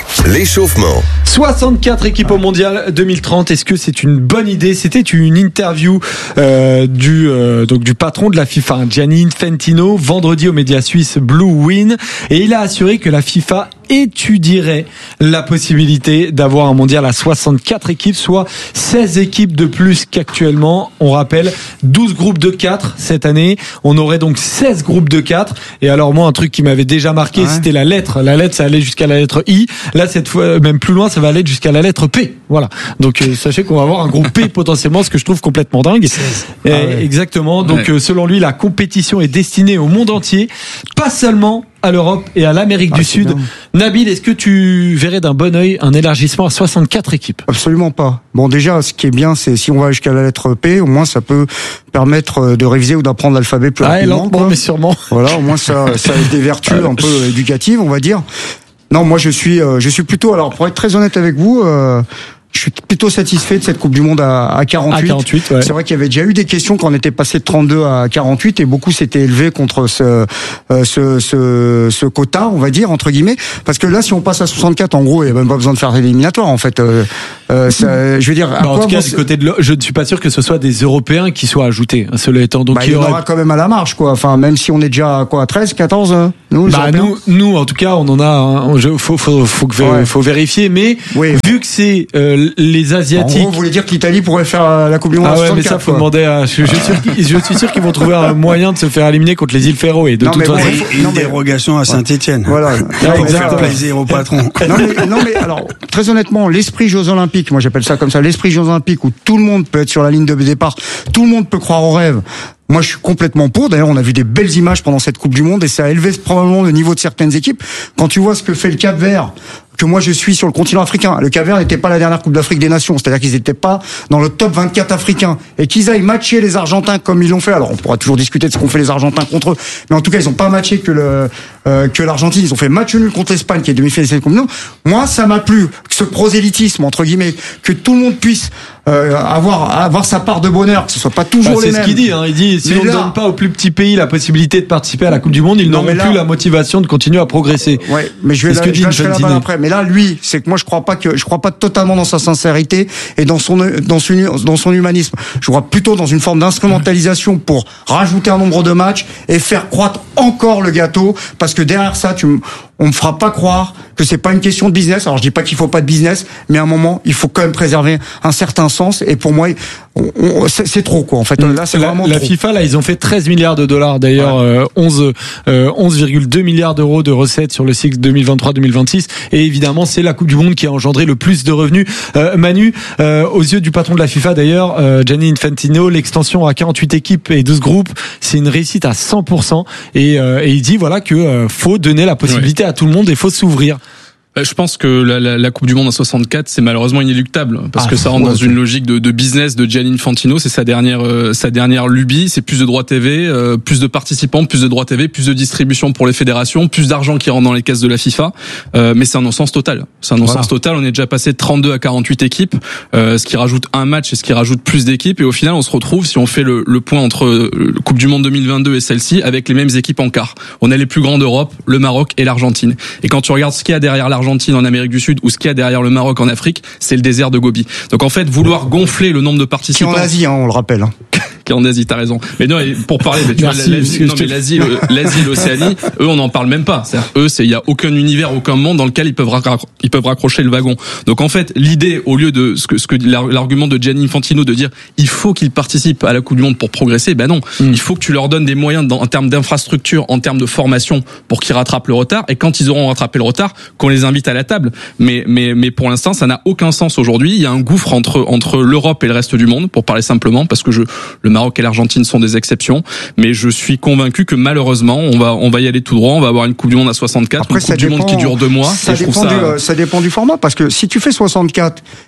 L'échauffement. soixante-quatre équipes au mondial deux mille trente. Est-ce que c'est une bonne idée? C'était une interview euh, du euh, donc du patron de la FIFA, Gianni Infantino, vendredi aux médias suisses Blue Win, et il a assuré que la FIFA étudierait la possibilité d'avoir un mondial à soixante-quatre équipes, soit seize équipes de plus qu'actuellement. On rappelle douze groupes de quatre cette année. On aurait donc seize groupes de quatre. Et alors moi, un truc qui m'avait déjà marqué, ouais. c'était la lettre. La lettre, ça allait jusqu'à la lettre I. Là, cette fois, même plus loin, ça va aller jusqu'à la lettre P. Voilà. Donc euh, sachez qu'on va avoir un groupe P potentiellement, ce que je trouve complètement dingue. Ah ouais. Exactement. Donc ouais. euh, selon lui, la compétition est destinée au monde entier, pas seulement à l'Europe et à l'Amérique ah, du Sud. Bien. Nabil, est-ce que tu verrais d'un bon œil un élargissement à soixante-quatre équipes? Absolument pas. Bon, déjà, ce qui est bien, c'est si on va jusqu'à la lettre P, au moins ça peut permettre de réviser ou d'apprendre l'alphabet plus ah, rapidement. Lentement, mais sûrement. Voilà, au moins ça, ça a des vertus un peu éducatives, on va dire. Non, moi je suis, euh, je suis plutôt. Alors, pour être très honnête avec vous. Euh, Je suis plutôt satisfait de cette Coupe du Monde à, à quarante-huit. À quarante-huit, ouais. C'est vrai qu'il y avait déjà eu des questions quand on était passé de trente-deux à quarante-huit et beaucoup s'étaient élevés contre ce, euh, ce, ce, ce quota, on va dire, entre guillemets. Parce que là, si on passe à soixante-quatre, en gros, il n'y a même pas besoin de faire l'éliminatoire, en fait. Euh, euh, ça, je veux dire, à bah, en quoi tout cas, bon, du côté de, je ne suis pas sûr que ce soit des Européens qui soient ajoutés. Cela étant, donc, bah, il y en aurait... aura quand même à la marge, quoi. Enfin, même si on est déjà à quoi, treize, quatorze, nous, bah, nous, nous, en tout cas, on en a, il faut, faut, faut, faut, ouais. faut vérifier, mais, oui. vu que c'est, euh, les Asiatiques. En gros, vous voulez dire que l'Italie pourrait faire la Coupe du Monde ah à ouais, mais ça, faut demander à, je, je, suis sûr qu'ils, je suis sûr qu'ils vont trouver un moyen de se faire éliminer contre les îles Féroé. De non, toute façon. Bon, et une dérogation à Saint-Etienne. Voilà. Pour faire plaisir au patron. Non mais, non, mais alors, très honnêtement, l'esprit Jeux Olympiques, moi j'appelle ça comme ça, l'esprit Jeux Olympiques où tout le monde peut être sur la ligne de départ, tout le monde peut croire au rêve. Moi, je suis complètement pour. D'ailleurs, on a vu des belles images pendant cette Coupe du Monde et ça a élevé probablement le niveau de certaines équipes. Quand tu vois ce que fait le Cap-Vert, que moi je suis sur le continent africain. Le Cap-Vert n'était pas la dernière Coupe d'Afrique des Nations, c'est-à-dire qu'ils n'étaient pas dans le top vingt-quatre africains et qu'ils aillent matcher les Argentins comme ils l'ont fait. Alors on pourra toujours discuter de ce qu'ont fait les Argentins contre eux, mais en tout cas ils n'ont pas matché que le euh, que l'Argentine. Ils ont fait match nul contre l'Espagne qui est demi-finaliste de Coupe du Monde. Moi ça m'a plu, ce prosélytisme entre guillemets, que tout le monde puisse euh, avoir avoir sa part de bonheur, que ce soit pas toujours bah, les mêmes. C'est ce qu'il dit. Hein. Il dit si mais on ne donne pas aux plus petits pays la possibilité de participer à la Coupe du Monde, ils n'auront plus la motivation de continuer à progresser. Ouais, mais je vais la, je vais la balle après. Mais là, lui, c'est que moi je crois pas que je crois pas totalement dans sa sincérité et dans son dans son dans son humanisme. Je crois plutôt dans une forme d'instrumentalisation pour rajouter un nombre de matchs et faire croître encore le gâteau, parce que derrière ça, tu on me fera pas croire que c'est pas une question de business. Alors je dis pas qu'il faut pas de business, mais à un moment il faut quand même préserver un certain sens. Et pour moi, on, on, c'est, c'est trop quoi. En fait, là c'est la, vraiment la trop. FIFA là, ils ont fait treize milliards de dollars. D'ailleurs, ouais. euh, onze euh, onze virgule deux milliards d'euros de recettes sur le cycle deux mille vingt-trois deux mille vingt-six. Et évidemment, c'est la Coupe du Monde qui a engendré le plus de revenus. Euh, Manu, euh, aux yeux du patron de la FIFA d'ailleurs, euh, Gianni Infantino, l'extension à quarante-huit équipes et douze groupes, c'est une réussite à cent pour cent. Et, euh, et il dit voilà que euh, faut donner la possibilité ouais. à tout le monde et faut s'ouvrir. Je pense que la, la, la Coupe du Monde à soixante-quatre, c'est malheureusement inéluctable parce ah, que ça rentre ouais, dans une logique de, de business de Gianni Infantino. C'est sa dernière, euh, sa dernière lubie. C'est plus de droits T V, euh, plus de participants, plus de droits T V, plus de distribution pour les fédérations, plus d'argent qui rentre dans les caisses de la FIFA. Euh, mais c'est un non-sens total. C'est un non-sens voilà. total. On est déjà passé de trente-deux à quarante-huit équipes, euh, ce qui rajoute un match et ce qui rajoute plus d'équipes. Et au final, on se retrouve, si on fait le, le point entre euh, Coupe du Monde deux mille vingt-deux et celle-ci, avec les mêmes équipes en quart. On a les plus grands d'Europe, le Maroc et l'Argentine. Et quand tu regardes ce qu'il y a derrière l'Argentine en Amérique du Sud, ou ce qu'il y a derrière le Maroc en Afrique, c'est le désert de Gobi. Donc en fait, vouloir gonfler le nombre de participants... Qui en Asie, hein, on le rappelle. Hein. Qui est en Asie, t'as raison. Mais non, pour parler, mais tu Merci, vois, l'Asie, non, mais l'Asie, l'Asie, l'Océanie, eux, on n'en parle même pas. C'est-à-dire, eux, c'est, il y a aucun univers, aucun monde dans lequel ils peuvent raccro- ils peuvent raccrocher le wagon. Donc en fait, l'idée, au lieu de ce que, ce que l'argument de Gianni Infantino de dire, il faut qu'ils participent à la Coupe du Monde pour progresser, ben non. Mm. Il faut que tu leur donnes des moyens dans, en termes d'infrastructure, en termes de formation, pour qu'ils rattrapent le retard. Et quand ils auront rattrapé le retard, qu'on les invite à la table. Mais, mais, mais pour l'instant, ça n'a aucun sens aujourd'hui. Il y a un gouffre entre, entre l'Europe et le reste du monde, pour parler simplement, parce que je, le Maroc et l'Argentine sont des exceptions, mais je suis convaincu que malheureusement on va on va y aller tout droit, on va avoir une Coupe du Monde à soixante-quatre, Après, une Coupe du dépend, monde qui dure deux mois. Ça et je dépend trouve ça... du ça dépend du format, parce que si tu fais soixante-quatre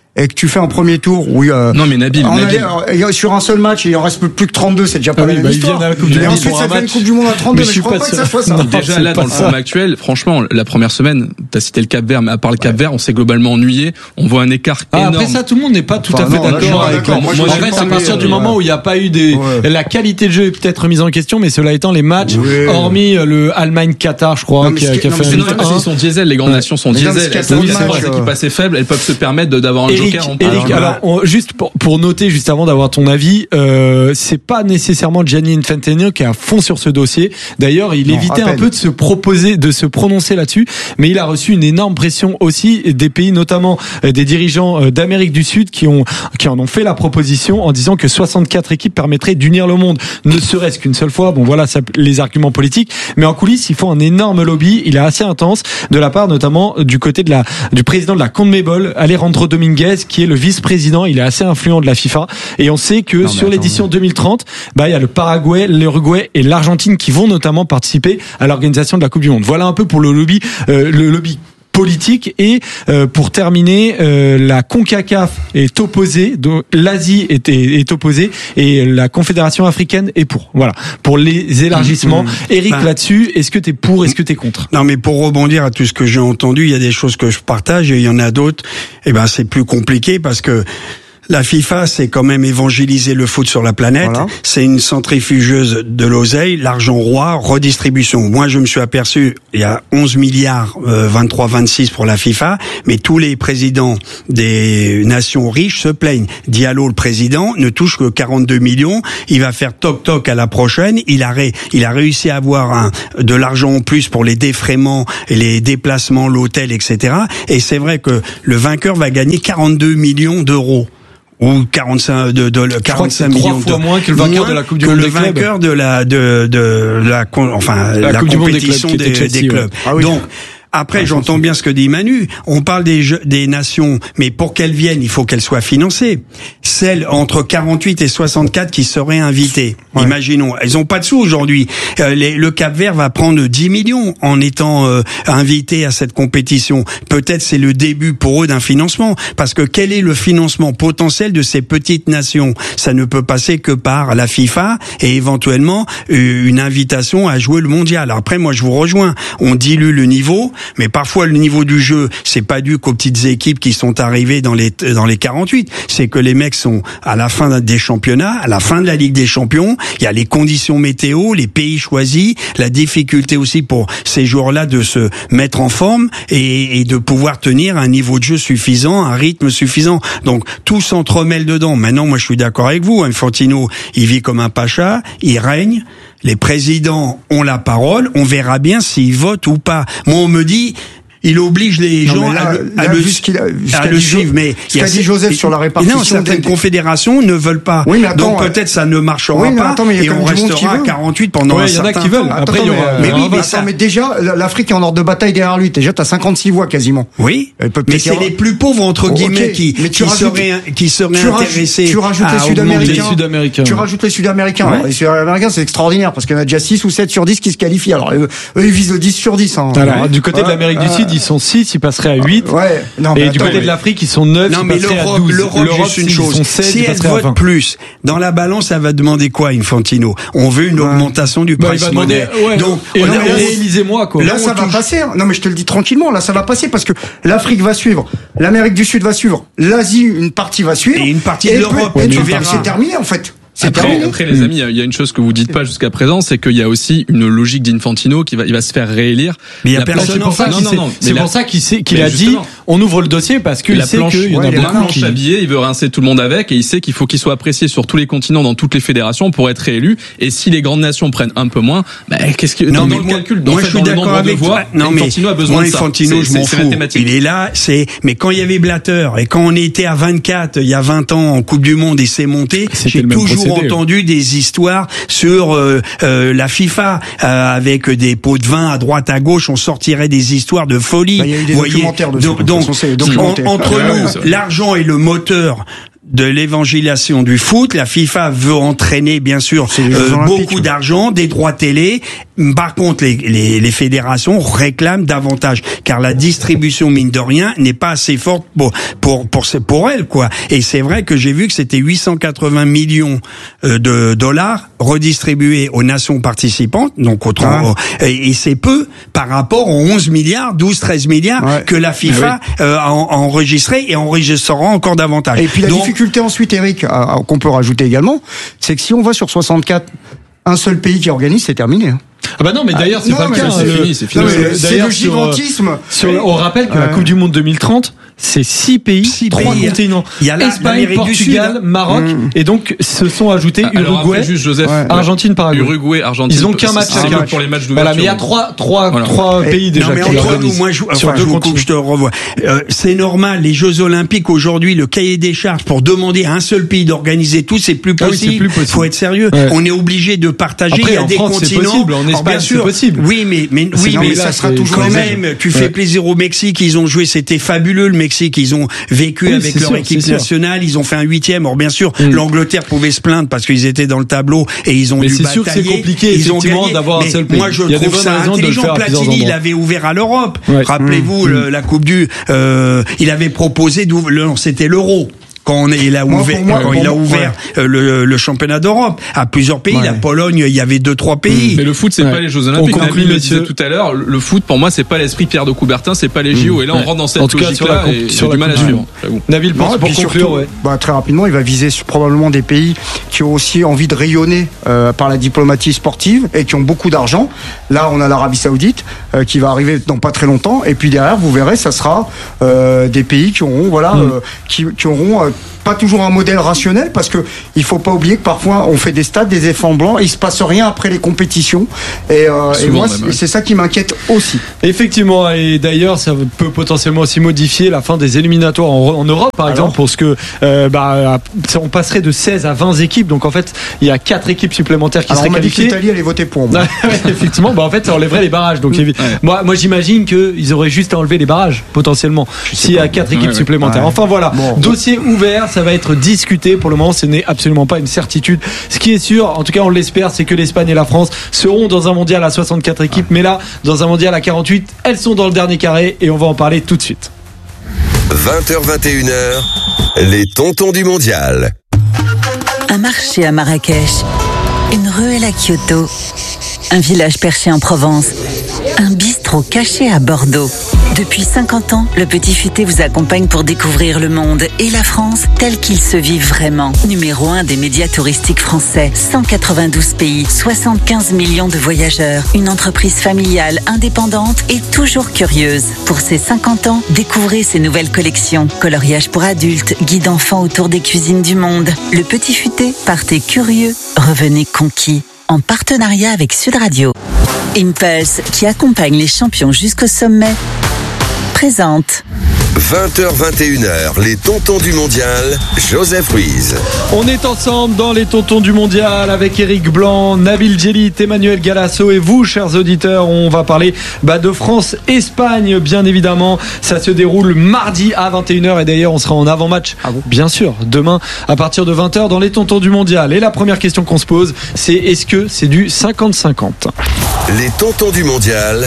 et que tu fais un premier tour où euh, non mais Nabil, on Nabil. Allait, euh, sur un seul match il en reste plus que trente-deux, c'est déjà pas ah la oui, même bah histoire. La coupe et ensuite ça fait une Coupe du Monde à trente-deux, mais, mais je crois pas, pas que ça soit ça. Non, déjà là dans le format actuel, franchement, la première semaine, t'as cité le Cap-Vert, mais à part le Cap-Vert, on s'est globalement ennuyé. On voit un écart ah, énorme. Après ça, tout le monde n'est pas tout enfin, à fait non, d'accord avec moi. Moi, en fait, à partir du moment où il n'y a pas eu des, la qualité de jeu est peut-être remise en question, mais cela étant les matchs, hormis le Allemagne-Qatar, je crois, qui a fait un huit un. Ils sont diesel, les grandes nations sont diesel. Elles sont des équipes assez faibles, elles peuvent se permettre d'avoir un joker en plus. Alors, on, juste pour, pour noter, juste avant d'avoir ton avis, euh, c'est pas nécessairement Gianni Infantino qui est à fond sur ce dossier. D'ailleurs, il non, évitait un peu de se proposer, de se prononcer là-dessus, mais il a reçu une énorme pression aussi des pays, notamment des dirigeants d'Amérique du Sud, qui ont, qui en ont fait la proposition en disant que soixante-quatre équipes permettraient d'unir le monde, ne serait-ce qu'une seule fois. Bon, voilà, ça, les arguments politiques, mais en coulisses, ils font un énorme lobby. Il est assez intense de la part, notamment, du côté de la, du président de la CONMEBOL, Alejandro Dominguez, qui est le vice-président. Il est assez influent de la FIFA et on sait que non, sur attends, l'édition deux mille trente, bah il y a le Paraguay, l'Uruguay et l'Argentine qui vont notamment participer à l'organisation de la Coupe du Monde. Voilà un peu pour le lobby, euh, le lobby politique. Et euh, pour terminer, euh, la CONCACAF est opposée, donc l'Asie est, est, est opposée et la Confédération africaine est pour. Voilà, pour les élargissements. Mmh, mmh. Eric, bah, là-dessus, est-ce que t'es pour, est-ce que t'es contre? Non, mais pour rebondir à tout ce que j'ai entendu, il y a des choses que je partage et il y en a d'autres. Et ben, c'est plus compliqué parce que la FIFA, c'est quand même évangéliser le foot sur la planète. Voilà. C'est une centrifugeuse de l'oseille, l'argent roi, redistribution. Moi, je me suis aperçu, il y a onze milliards, euh, vingt-trois, vingt-six pour la FIFA, mais tous les présidents des nations riches se plaignent. Diallo, le président, ne touche que quarante-deux millions. Il va faire toc-toc à la prochaine. Il a, ré, il a réussi à avoir un, de l'argent en plus pour les défraiements, les déplacements, l'hôtel, et cetera. Et c'est vrai que le vainqueur va gagner quarante-deux millions d'euros. Ou quarante-cinq de, de, de quarante-cinq millions trois fois de, moins que le vainqueur de la Coupe du Monde des clubs. Que le vainqueur de la de de la enfin la, la compétition des clubs. Des, des clubs. Ah oui. Donc après, ah, j'entends bien ce que dit Manu. On parle des jeux, des nations, mais pour qu'elles viennent, il faut qu'elles soient financées. Celles entre quarante-huit et soixante-quatre qui seraient invitées. Ouais. Imaginons, elles ont pas de sous aujourd'hui. Euh, les, le Cap-Vert va prendre dix millions en étant euh, invité à cette compétition. Peut-être c'est le début pour eux d'un financement, parce que quel est le financement potentiel de ces petites nations? Ça ne peut passer que par la FIFA et éventuellement euh, une invitation à jouer le mondial. Alors après, moi, je vous rejoins. On dilue le niveau. Mais parfois le niveau du jeu, c'est pas dû qu'aux petites équipes qui sont arrivées dans les dans les quarante-huit, c'est que les mecs sont à la fin des championnats, à la fin de la Ligue des Champions, il y a les conditions météo, les pays choisis, la difficulté aussi pour ces joueurs-là de se mettre en forme et, et de pouvoir tenir un niveau de jeu suffisant, un rythme suffisant. Donc tout s'entremêle dedans. Maintenant, moi je suis d'accord avec vous, Infantino, il vit comme un pacha, il règne. Les présidents ont la parole, on verra bien s'ils votent ou pas. Moi, on me dit, il oblige les non, gens là, à le, à là, le, vu ce qu'il a, vu à le suivre. Mais ce qu'a dit Joseph sur la répartition. Non, certaines des... confédérations ne veulent pas. Oui, mais attends, donc peut-être ça ne marchera oui, pas attends, et on restera à quarante-huit pendant ouais, un certain temps. Il y en a qui veulent. Attends, Après, il y aura. Mais, oui, mais, mais, ça... mais déjà, l'Afrique est en ordre de bataille derrière lui. Déjà, t'as cinquante-six voix quasiment. Oui. Mais c'est les plus pauvres entre guillemets qui qui seraient qui seraient intéressés. Tu rajoutes les Sud-Américains. Tu rajoutes les Sud-Américains. Les Sud-Américains, c'est extraordinaire parce qu'il y en a déjà six ou sept sur dix qui se qualifient. Alors eux, ils visent le dix sur dix. Alors du côté de l'Amérique du Sud, ils sont six, ils passeraient à huit. Ouais, non, et attends, du côté mais... de l'Afrique, ils sont neuf. Non, mais l'Europe, l'Europe, juste une chose. Si elle vote plus, dans la balance, ça va demander quoi, Infantino? On veut une ouais. augmentation du price bah, money. Ouais, donc, et là, réalisez-moi, quoi. Là, là ça va touche... passer. Non, mais je te le dis tranquillement. Là, ça va passer parce que l'Afrique va suivre, l'Amérique du Sud va suivre, l'Asie, une partie va suivre. Et une partie de l'Europe. Et tu verras. C'est terminé, en fait. Après, après, les amis, il y a une chose que vous dites pas jusqu'à présent, c'est qu'il y a aussi une logique d'Infantino qui va, il va se faire réélire. Mais il y a personne en face. Non, non, non. C'est pour ça qu'il sait, qu'il a dit, on ouvre le dossier parce qu'il sait qu'il y en a beaucoup. La planche à billets, il veut rincer tout le monde avec et il sait qu'il faut qu'il soit apprécié sur tous les continents, dans toutes les fédérations pour être réélu. Et si les grandes nations prennent un peu moins, bah, qu'est-ce que, non, dans le moi, calcul, moi, je suis d'accord avec voix, non, mais Infantino a besoin moi, de ça. Infantino, je m'en fous. Il est là, c'est, mais quand il y avait Blatter et quand on était à vingt-quatre, il y a vingt ans en Coupe du Monde et c'est monté, j'ai toujours entendu des histoires sur euh, euh, la FIFA euh, avec des pots de vin à droite à gauche, on sortirait des histoires de folie. Bah, il y a eu des voyez, documentaires dessus. Donc, donc en, entre ah, nous, ouais, l'argent est le moteur de l'évangélisation du foot. La FIFA veut entraîner, bien sûr, euh, beaucoup d'argent, des droits télé. Par contre, les, les, les fédérations réclament davantage, car la distribution, mine de rien, n'est pas assez forte pour pour pour, pour elle, quoi. Et c'est vrai que j'ai vu que c'était huit cent quatre-vingts millions de dollars redistribués aux nations participantes, donc autrement, ah. et, et c'est peu par rapport aux onze milliards, douze, treize milliards ouais. que la FIFA oui. euh, a, a enregistré et enregistrera encore davantage. Et puis la donc, difficulté ensuite, Eric, qu'on peut rajouter également, c'est que si on va sur soixante-quatre, un seul pays qui organise, c'est terminé. Ah bah non, mais d'ailleurs, c'est ah, pas le cas. C'est le, fini, c'est fini. Non, c'est le gigantisme. Sur, sur, on rappelle que ouais. la Coupe du Monde deux mille trente, c'est six pays, six trois pays. continents. Il y a la, Espagne, Portugal, Sud, Maroc, mmh. et donc se sont ajoutés Alors, Uruguay, juste, Joseph, ouais. Argentine, Paraguay. Uruguay, Argentine. Ils ont qu'un match à match. pour les matchs d'ouverture. Voilà, mais il y a trois, trois, voilà. trois et, pays déjà non, mais qui l'organisent. Moi, je, sur enfin, deux je, continents. je te revois. Euh, c'est normal. Les Jeux Olympiques aujourd'hui, le cahier des charges pour demander à un seul pays d'organiser tout, c'est plus possible. Il faut être sérieux. On est obligé de partager. Il y a des continents. En Espagne, c'est possible. Oui, mais mais oui, mais ça sera toujours quand même. Tu fais plaisir au Mexique. Ils ont joué, c'était fabuleux le Mexique. Ils ont vécu avec leur équipe nationale. Ils ont fait un huitième. Or bien sûr, l'Angleterre pouvait se plaindre parce qu'ils étaient dans le tableau et ils ont dû batailler. Mais c'est sûr que c'est compliqué effectivement d'avoir un seul pays. Moi, je trouve ça intelligent. Platini, il avait ouvert à l'Europe. Rappelez-vous la Coupe du. Il avait proposé d'ouvrir. C'était l'Euro. Quand on est, il a ouvert, moi, quand il a ouvert ouais. le, le championnat d'Europe à plusieurs pays, ouais. la Pologne, il y avait deux trois pays. Mais le foot, c'est ouais. pas les Jeux Olympiques. On conclut, le disait tout à l'heure. Le foot, pour moi, c'est pas l'esprit Pierre de Coubertin, c'est pas les J O. Mmh. Et là, on ouais. rentre dans cette logique-là et j'ai du mal à suivre. Nabil, pour, pour conclure, surtout, ouais. bah, très rapidement, il va viser probablement des pays qui ont aussi envie de rayonner euh, par la diplomatie sportive et qui ont beaucoup d'argent. Là, on a l'Arabie Saoudite euh, qui va arriver dans pas très longtemps. Et puis derrière, vous verrez, ça sera euh, des pays qui auront, voilà, mmh. euh, qui, qui auront euh, pas toujours un modèle rationnel, parce que il faut pas oublier que parfois on fait des stades, des éléphants blancs, et il se passe rien après les compétitions. Et, euh, et moi, c'est, c'est ça qui m'inquiète aussi. Effectivement, et d'ailleurs, ça peut potentiellement aussi modifier la fin des éliminatoires en, en Europe, par Alors exemple, parce que euh, bah, on passerait de seize à vingt équipes. Donc en fait, il y a quatre équipes supplémentaires qui Alors, seraient qualifiées. On m'a dit que l'Italie allait voter pour moi. Effectivement, bah en fait, ça enlèverait les barrages. Donc ouais. moi, moi, j'imagine qu'ils auraient juste à enlever les barrages potentiellement s'il y a quatre équipes ouais, supplémentaires. Ouais. Enfin voilà, bon, dossier bon. ouvert, ça va être discuté. Pour le moment, ce n'est absolument pas une certitude. Ce qui est sûr, en tout cas, on l'espère, c'est que l'Espagne et la France seront dans un mondial à soixante-quatre équipes, mais là, dans un mondial à quarante-huit, elles sont dans le dernier carré et on va en parler tout de suite. vingt heures vingt et une heures, les tontons du mondial. Un marché à Marrakech, une ruelle à Kyoto, un village perché en Provence, un bistrot caché à Bordeaux. Depuis cinquante ans, le Petit Futé vous accompagne pour découvrir le monde et la France tel qu'il se vit vraiment. Numéro un des médias touristiques français, cent quatre-vingt-douze pays, soixante-quinze millions de voyageurs, une entreprise familiale, indépendante et toujours curieuse. Pour ses cinquante ans, découvrez ses nouvelles collections. Coloriage pour adultes, guide enfants autour des cuisines du monde. Le Petit Futé, partez curieux, revenez conquis. En partenariat avec Sud Radio. Impulse, qui accompagne les champions jusqu'au sommet, présente. vingt heures vingt et une heures, les tontons du mondial, Joseph Ruiz. On est ensemble dans les tontons du mondial avec Eric Blanc, Nabil Djellit, Emmanuel Galasso et vous, chers auditeurs. On va parler bah, de France-Espagne, bien évidemment. Ça se déroule mardi à vingt et une heures et d'ailleurs, on sera en avant-match, ah bon bien sûr, demain à partir de vingt heures dans les tontons du mondial. Et la première question qu'on se pose, c'est est-ce que c'est du cinquante cinquante ? Les tontons du mondial,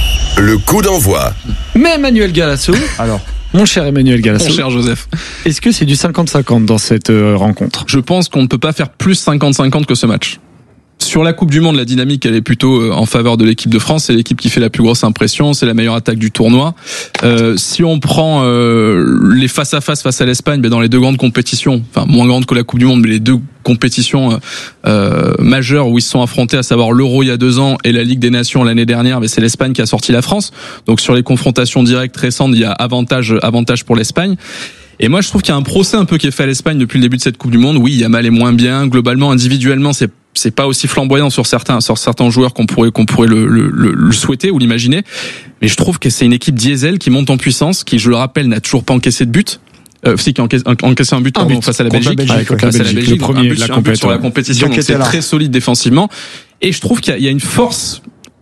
le coup d'envoi. Mais Emmanuel Galasso, alors mon cher Emmanuel Galasso, mon cher Joseph, est-ce que c'est du cinquante cinquante dans cette euh, rencontre ? Je pense qu'on ne peut pas faire plus cinquante cinquante que ce match. Sur la Coupe du Monde, la dynamique, elle est plutôt en faveur de l'équipe de France. C'est l'équipe qui fait la plus grosse impression. C'est la meilleure attaque du tournoi. Euh, si on prend euh, les face à face face à l'Espagne, ben dans les deux grandes compétitions, enfin moins grandes que la Coupe du Monde, mais les deux compétitions euh, majeures où ils se sont affrontés, à savoir l'Euro il y a deux ans et la Ligue des Nations l'année dernière, ben c'est l'Espagne qui a sorti la France. Donc sur les confrontations directes récentes, il y a avantage avantage pour l'Espagne. Et moi, je trouve qu'il y a un procès un peu qui est fait à l'Espagne depuis le début de cette Coupe du Monde. Oui, Yamal est moins bien. Globalement, individuellement, c'est c'est pas aussi flamboyant sur certains sur certains joueurs qu'on pourrait qu'on pourrait le, le, le, le souhaiter ou l'imaginer. Mais je trouve que c'est une équipe diesel qui monte en puissance, qui, je le rappelle, n'a toujours pas encaissé de but. Euh, si qui a encaissé, encaissé un but, un pardon, but face à la Belgique, la Belgique, face à la Belgique, le premier un but, de la un but sur la compétition, donc c'est très solide défensivement. Et je trouve qu'il y a, il y a une force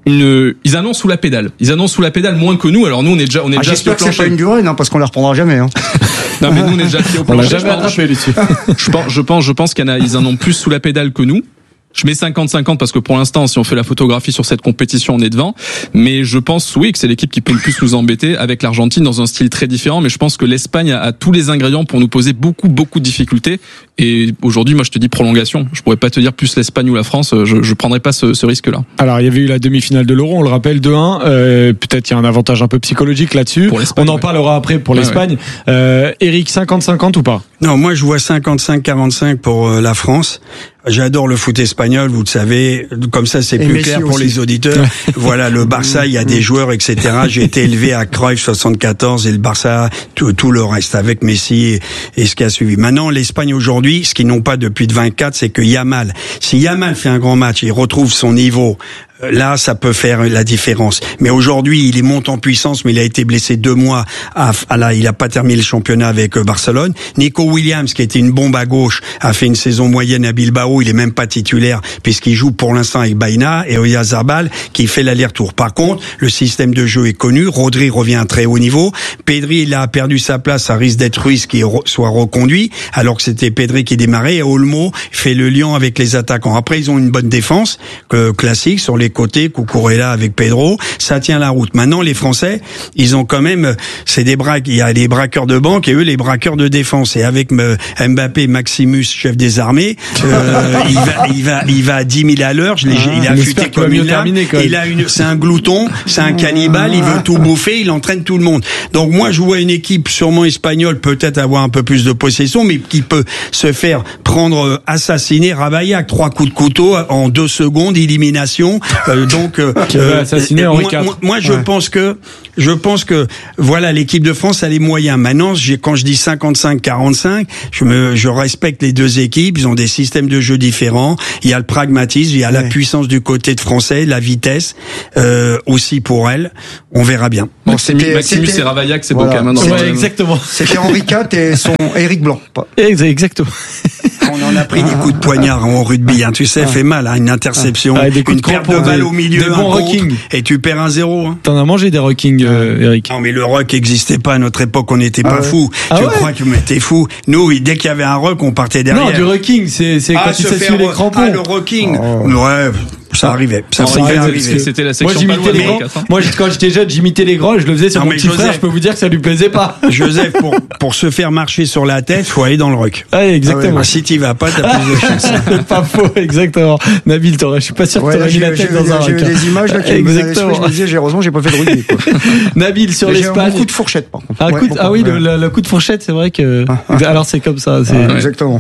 une, ils annoncent sous la pédale. Ils annoncent sous la pédale moins que nous. Alors nous, on est déjà, on est ah, déjà j'espère que c'est pas une durée, non, parce qu'on les reprendra jamais. Hein. Non, mais nous, on est déjà pied au plancher. On l'a jamais attrapé, dessus. Je pense, je pense, je pense qu'il y en a, ils en ont plus sous la pédale que nous. Je mets cinquante cinquante parce que pour l'instant, si on fait la photographie sur cette compétition, on est devant. Mais je pense, oui, que c'est l'équipe qui peut le plus nous embêter avec l'Argentine dans un style très différent. Mais je pense que l'Espagne a, a tous les ingrédients pour nous poser beaucoup, beaucoup de difficultés. Et aujourd'hui, moi, je te dis prolongation. Je pourrais pas te dire plus l'Espagne ou la France. Je, je prendrais pas ce, ce risque-là. Alors, il y avait eu la demi-finale de l'Euro, on le rappelle, deux un. Euh, peut-être il y a un avantage un peu psychologique là-dessus. On en ouais. parlera après pour l'Espagne. Ouais, ouais. Euh, Eric, cinquante cinquante ou pas? Non, moi, je vois cinquante-cinq quarante-cinq pour euh, la France. J'adore le foot espagnol, vous le savez. Comme ça, c'est et plus Messi clair pour aussi. les auditeurs. Voilà, le Barça, il y a des joueurs, et cetera. J'ai été élevé à Cruyff soixante-quatorze et le Barça, tout, tout le reste avec Messi et, et ce qui a suivi. Maintenant, l'Espagne aujourd'hui, ce qu'ils n'ont pas depuis vingt-quatre, c'est que Yamal, si Yamal fait un grand match et il retrouve son niveau, là, ça peut faire la différence. Mais aujourd'hui, il est monte en puissance, mais il a été blessé deux mois. À, à là, il a pas terminé le championnat avec Barcelone. Nico Williams, qui était une bombe à gauche, a fait une saison moyenne à Bilbao. Il est même pas titulaire puisqu'il joue pour l'instant avec Baena et Oyarzabal qui fait l'aller-retour. Par contre, le système de jeu est connu. Rodri revient à très haut niveau. Pedri, il a perdu sa place. Ça risque d'être Ruiz qui soit reconduit, alors que c'était Pedri qui démarrait. Et Olmo fait le lion avec les attaquants. Après, ils ont une bonne défense que, classique sur les côtés, Cucurella avec Pedro, ça tient la route. Maintenant, les Français, ils ont quand même, c'est des braques, il y a les braqueurs de banque et eux, les braqueurs de défense. Et avec Mbappé, Maximus, chef des armées, euh, il va, il va, il va à dix mille à l'heure. Je l'ai, ah, il est affûté comme une lame. Il a une, c'est un glouton, c'est un cannibale, il veut tout bouffer, il entraîne tout le monde. Donc moi, je vois une équipe sûrement espagnole, peut-être avoir un peu plus de possession, mais qui peut se faire prendre, assassiner Ravaillac, trois coups de couteau en deux secondes, élimination. Euh, donc, euh, euh, moi, moi, moi, je ouais. pense que, je pense que, voilà, l'équipe de France a les moyens. Maintenant, j'ai, quand je dis cinquante-cinq quarante-cinq, je me, je respecte les deux équipes. Ils ont des systèmes de jeu différents. Il y a le pragmatisme, il y a ouais. la puissance du côté de Français, la vitesse euh, aussi pour elle. On verra bien. Bon, Maximus, Maximus et Ravaillac, c'est voilà. beau quand même. Ouais, ouais, exactement. C'était Henri quatre et son Éric Blanc. Exactement. On en a pris des coups de poignard en rugby, hein. Tu sais, ça fait mal, hein, une interception, ah, des coups une de perte de balle au milieu, des bons un contre, et tu perds un zéro. Hein. T'en as mangé des rockings, euh, Eric? Non, mais le rock n'existait pas à notre époque, on n'était ah pas ouais. fous. Ah tu ouais. crois que mais t'es fou? Nous, dès qu'il y avait un rock, on partait derrière. Non, du rocking, c'est, c'est ah, quand tu s'essuie les crampons. Ah, le rocking. Oh. Ouais. Ça arrivait. Ça non, arrivait. arrivait. C'était la section. Moi, j'imitais les grands. Moi, quand j'étais jeune, j'imitais les grands et je le faisais sur non, mon petit Joseph, frère. Je peux vous dire que ça lui plaisait pas. Joseph, pour, pour se faire marcher sur la tête, faut aller dans le rock. Ah, exactement. Ah ouais, si t'y vas pas, t'as plus de chance. C'est pas faux, exactement. Nabil, t'aurais, je suis pas sûr que ouais, t'aurais mis la tête dans un rock. J'ai vu des images, là, qui exactement. Je me disais, j'ai heureusement, j'ai pas fait de rugby, quoi. Nabil, sur l'Espagne. Un coup de fourchette, par contre. Un coup ah oui, le coup de fourchette, c'est vrai que, alors c'est comme ça, exactement.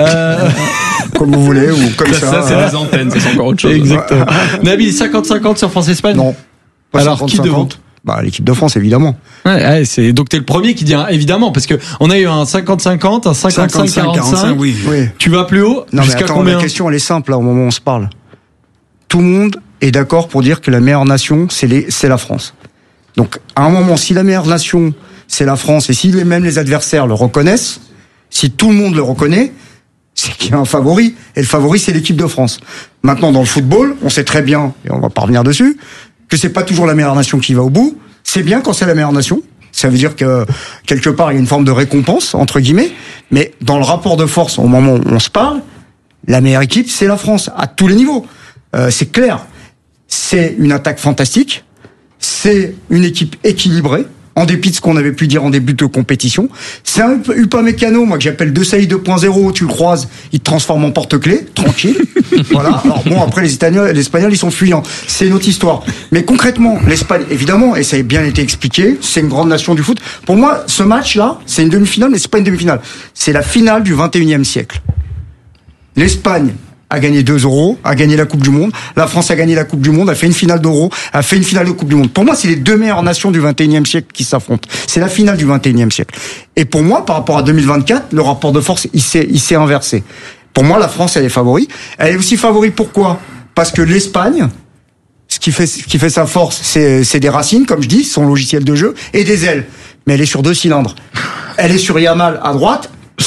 Comme vous voulez, ou comme ça. Ça, c'est les antennes, c'est encore autre chose. Exactement. Nabil, cinquante cinquante sur France-Espagne? Non. Alors, qui devant? Bah, l'équipe de France, évidemment. Ouais, ouais, c'est, donc t'es le premier qui dit, hein, évidemment, parce que on a eu un cinquante cinquante, un cinquante-cinq quarante-cinq. Oui. oui. Tu vas plus haut? Non, jusqu'à mais attends, combien? La question, elle est simple, là, au moment où on se parle. Tout le monde est d'accord pour dire que la meilleure nation, c'est les, c'est la France. Donc, à un moment, si la meilleure nation, c'est la France, et si même les adversaires le reconnaissent, si tout le monde le reconnaît, c'est qu'il y a un favori, et le favori, c'est l'équipe de France. Maintenant, dans le football, on sait très bien, et on va pas revenir dessus, que c'est pas toujours la meilleure nation qui va au bout. C'est bien quand c'est la meilleure nation. Ça veut dire que, quelque part, il y a une forme de récompense, entre guillemets. Mais dans le rapport de force, au moment où on se parle, la meilleure équipe, c'est la France, à tous les niveaux. Euh, c'est clair. C'est une attaque fantastique. C'est une équipe équilibrée. En dépit de ce qu'on avait pu dire en début de compétition. C'est un Upamecano, moi, que j'appelle De Sailly deux point zéro, tu le croises, il te transforme en porte-clés, tranquille. Voilà. Alors bon, après, les Espagnols, les Espagnols, ils sont fuyants. C'est une autre histoire. Mais concrètement, l'Espagne, évidemment, et ça a bien été expliqué, c'est une grande nation du foot. Pour moi, ce match-là, c'est une demi-finale, mais c'est pas une demi-finale. C'est la finale du vingt et unième siècle. L'Espagne a gagné deux euros, a gagné la Coupe du Monde. La France a gagné la Coupe du Monde, a fait une finale d'Euro, a fait une finale de Coupe du Monde. Pour moi, c'est les deux meilleures nations du vingt et unième siècle qui s'affrontent. C'est la finale du vingt et unième siècle. Et pour moi, par rapport à deux mille vingt-quatre, le rapport de force, il s'est, il s'est inversé. Pour moi, la France, elle est favori. Elle est aussi favori pourquoi? Parce que l'Espagne, ce qui fait, ce qui fait sa force, c'est, c'est des racines, comme je dis, son logiciel de jeu, et des ailes. Mais elle est sur deux cylindres. Elle est sur Yamal à droite,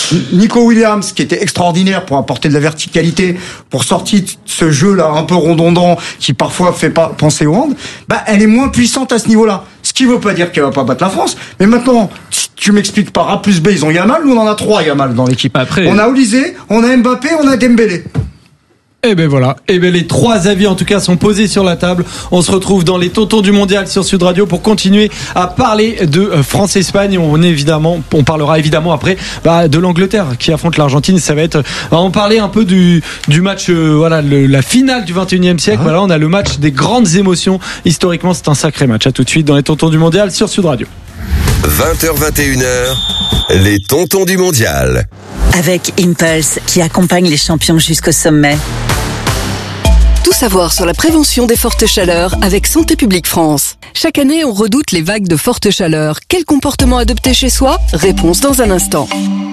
Nico Williams, qui était extraordinaire pour apporter de la verticalité, pour sortir de ce jeu-là un peu redondant, qui parfois fait pas penser au hand, bah, elle est moins puissante à ce niveau-là. Ce qui veut pas dire qu'elle va pas battre la France. Mais maintenant, tu m'expliques par A plus B, ils ont Yamal, nous on en a trois Yamal dans l'équipe. Après, on a Olysée, on a Mbappé, on a Dembélé. Eh ben voilà. Eh ben les trois avis en tout cas sont posés sur la table. On se retrouve dans les Tontons du Mondial sur Sud Radio pour continuer à parler de France-Espagne. On évidemment, on parlera évidemment après bah, de l'Angleterre qui affronte l'Argentine. Ça va être, on va en parler un peu du du match, euh, voilà, le, la finale du vingt et unième siècle. Ah. Voilà, on a le match des grandes émotions. Historiquement, c'est un sacré match. À tout de suite dans les Tontons du Mondial sur Sud Radio. vingt heures vingt et une heures, les Tontons du Mondial. Avec Impulse qui accompagne les champions jusqu'au sommet. Tout savoir sur la prévention des fortes chaleurs avec Santé publique France. Chaque année, on redoute les vagues de forte chaleur. Quel comportement adopter chez soi ? Réponse dans un instant.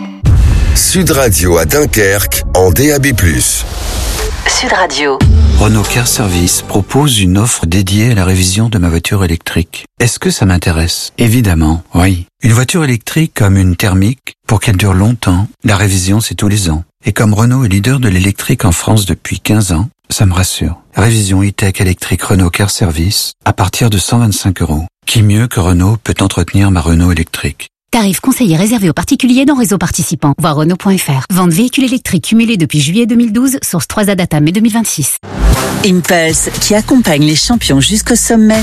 Sud Radio à Dunkerque en D A B plus. Sud Radio. Renault Car Service propose une offre dédiée à la révision de ma voiture électrique. Est-ce que ça m'intéresse ? Évidemment, oui. Une voiture électrique comme une thermique, pour qu'elle dure longtemps, la révision c'est tous les ans. Et comme Renault est leader de l'électrique en France depuis quinze ans, ça me rassure. Révision e-tech électrique Renault Car Service à partir de cent vingt-cinq euros. Qui mieux que Renault peut entretenir ma Renault électrique ? Tarif conseillé réservé aux particuliers dans réseau participant. Voir Renault point F R. Vente véhicules électriques cumulés depuis juillet deux mille douze. Source trois A Data mai deux mille vingt-six. Impulse qui accompagne les champions jusqu'au sommet.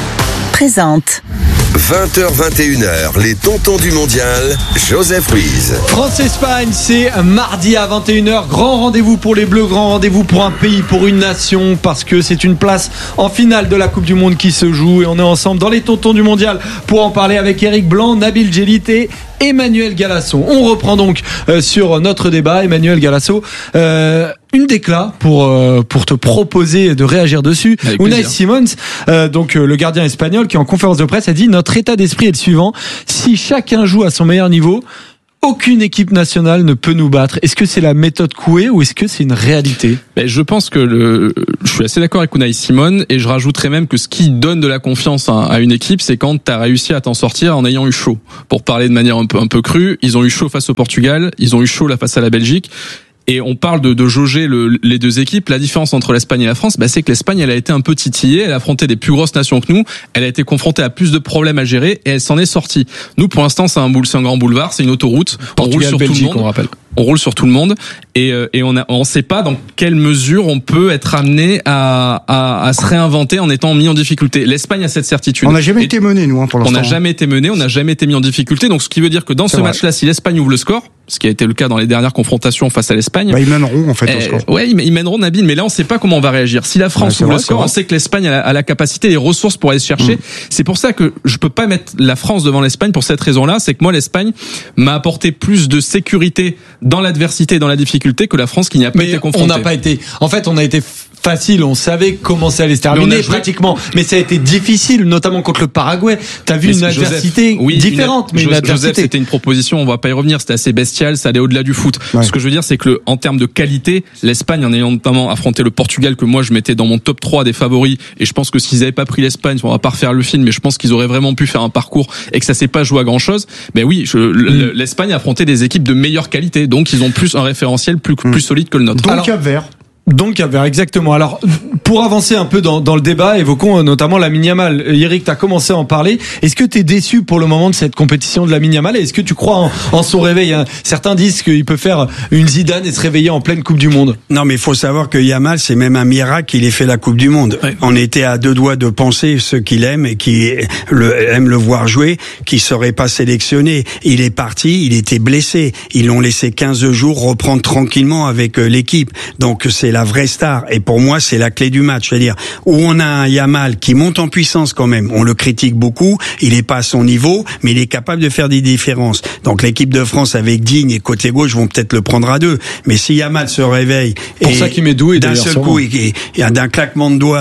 Présente. vingt heures vingt et une heures, les Tontons du Mondial, Joseph Ruiz. France-Espagne, c'est mardi à vingt et une heures. Grand rendez-vous pour les Bleus, grand rendez-vous pour un pays, pour une nation, parce que c'est une place en finale de la Coupe du Monde qui se joue. Et on est ensemble dans les Tontons du Mondial pour en parler avec Eric Blanc, Nabil Djellit et Emmanuel Galasso. On reprend donc euh, sur notre débat. Emmanuel Galasso, euh, une décla pour euh, pour te proposer de réagir dessus. Unai Simons, euh, donc euh, le gardien espagnol, qui en conférence de presse a dit: notre état d'esprit est le suivant, si chacun joue à son meilleur niveau, aucune équipe nationale ne peut nous battre. Est-ce que c'est la méthode Coué ou est-ce que c'est une réalité ? Ben, je pense que le, je suis assez d'accord avec Unai Simon, et je rajouterais même que ce qui donne de la confiance à, à une équipe, c'est quand tu as réussi à t'en sortir en ayant eu chaud. Pour parler de manière un peu, un peu crue, ils ont eu chaud face au Portugal, ils ont eu chaud là face à la Belgique. Et on parle de, de jauger le, les deux équipes. La différence entre l'Espagne et la France, bah, c'est que l'Espagne, elle a été un peu titillée. Elle a affronté des plus grosses nations que nous. Elle a été confrontée à plus de problèmes à gérer et elle s'en est sortie. Nous, pour l'instant, c'est un boule, c'est un grand boulevard, c'est une autoroute. Portugal, on roule sur Belgique, tout le monde. On rappelle. On roule sur tout le monde et, et on a, on sait pas dans quelle mesure on peut être amené à, à, à se réinventer en étant mis en difficulté. L'Espagne a cette certitude. On n'a jamais et été mené, nous, hein, pour l'instant. On n'a jamais été mené, on n'a jamais été mis en difficulté. Donc, ce qui veut dire que dans c'est ce vrai. match-là, si l'Espagne ouvre le score, ce qui a été le cas dans les dernières confrontations face à l'Espagne, bah, ils mèneront en fait eh, au score. Ouais, ils mèneront Nabil, mais là on sait pas comment on va réagir. Si la France ouais, ouvre vrai, le score, on sait que l'Espagne a la, a la capacité, les ressources pour aller se chercher. Mmh. C'est pour ça que je peux pas mettre la France devant l'Espagne pour cette raison-là. C'est que moi, l'Espagne m'a apporté plus de sécurité dans l'adversité et dans la difficulté que la France qui n'y a pas mais été confrontée. On n'a pas été. En fait, on a été facile. On savait comment ça allait se terminer pratiquement. Mais ça a été difficile, notamment contre le Paraguay. T'as vu mais une adversité Joseph, oui, différente, une, mais une Joseph, adversité. C'était une proposition. On va pas y revenir. C'était assez bestial. Ça allait au-delà du foot. Ouais. Ce que je veux dire, c'est que le, en termes de qualité, l'Espagne, en ayant notamment affronté le Portugal, que moi je mettais dans mon top trois des favoris, et je pense que s'ils avaient pas pris l'Espagne, on va pas refaire le film, mais je pense qu'ils auraient vraiment pu faire un parcours et que ça s'est pas joué à grand chose. Ben oui, je, mm. l'Espagne a affronté des équipes de meilleure qualité, donc ils ont plus un référentiel plus mm. plus solide que le nôtre. Donc Cap-Vert. Donc Cap-Vert, exactement. Alors, pour avancer un peu dans, dans le débat, évoquons notamment Lamine Yamal. Eric, tu as commencé à en parler. Est-ce que tu es déçu pour le moment de cette compétition de Lamine Yamal et est-ce que tu crois en, en son réveil ? Certains disent qu'il peut faire une Zidane et se réveiller en pleine Coupe du Monde. Non, mais il faut savoir que Yamal, c'est même un miracle qu'il ait fait la Coupe du Monde. Ouais. On était à deux doigts de penser, ceux qui l'aiment et qui le, aiment le voir jouer, qu'il serait pas sélectionné. Il est parti, il était blessé. Ils l'ont laissé quinze jours reprendre tranquillement avec l'équipe. Donc c'est la vraie star. Et pour moi, c'est la clé du match. C'est-à-dire, où on a un Yamal qui monte en puissance quand même. On le critique beaucoup. Il est pas à son niveau, mais il est capable de faire des différences. Donc, l'équipe de France avec Digne et côté gauche vont peut-être le prendre à deux. Mais si Yamal se réveille. Pour et ça qu'il met doué, d'un seul coup, et, et, et d'un claquement de doigts,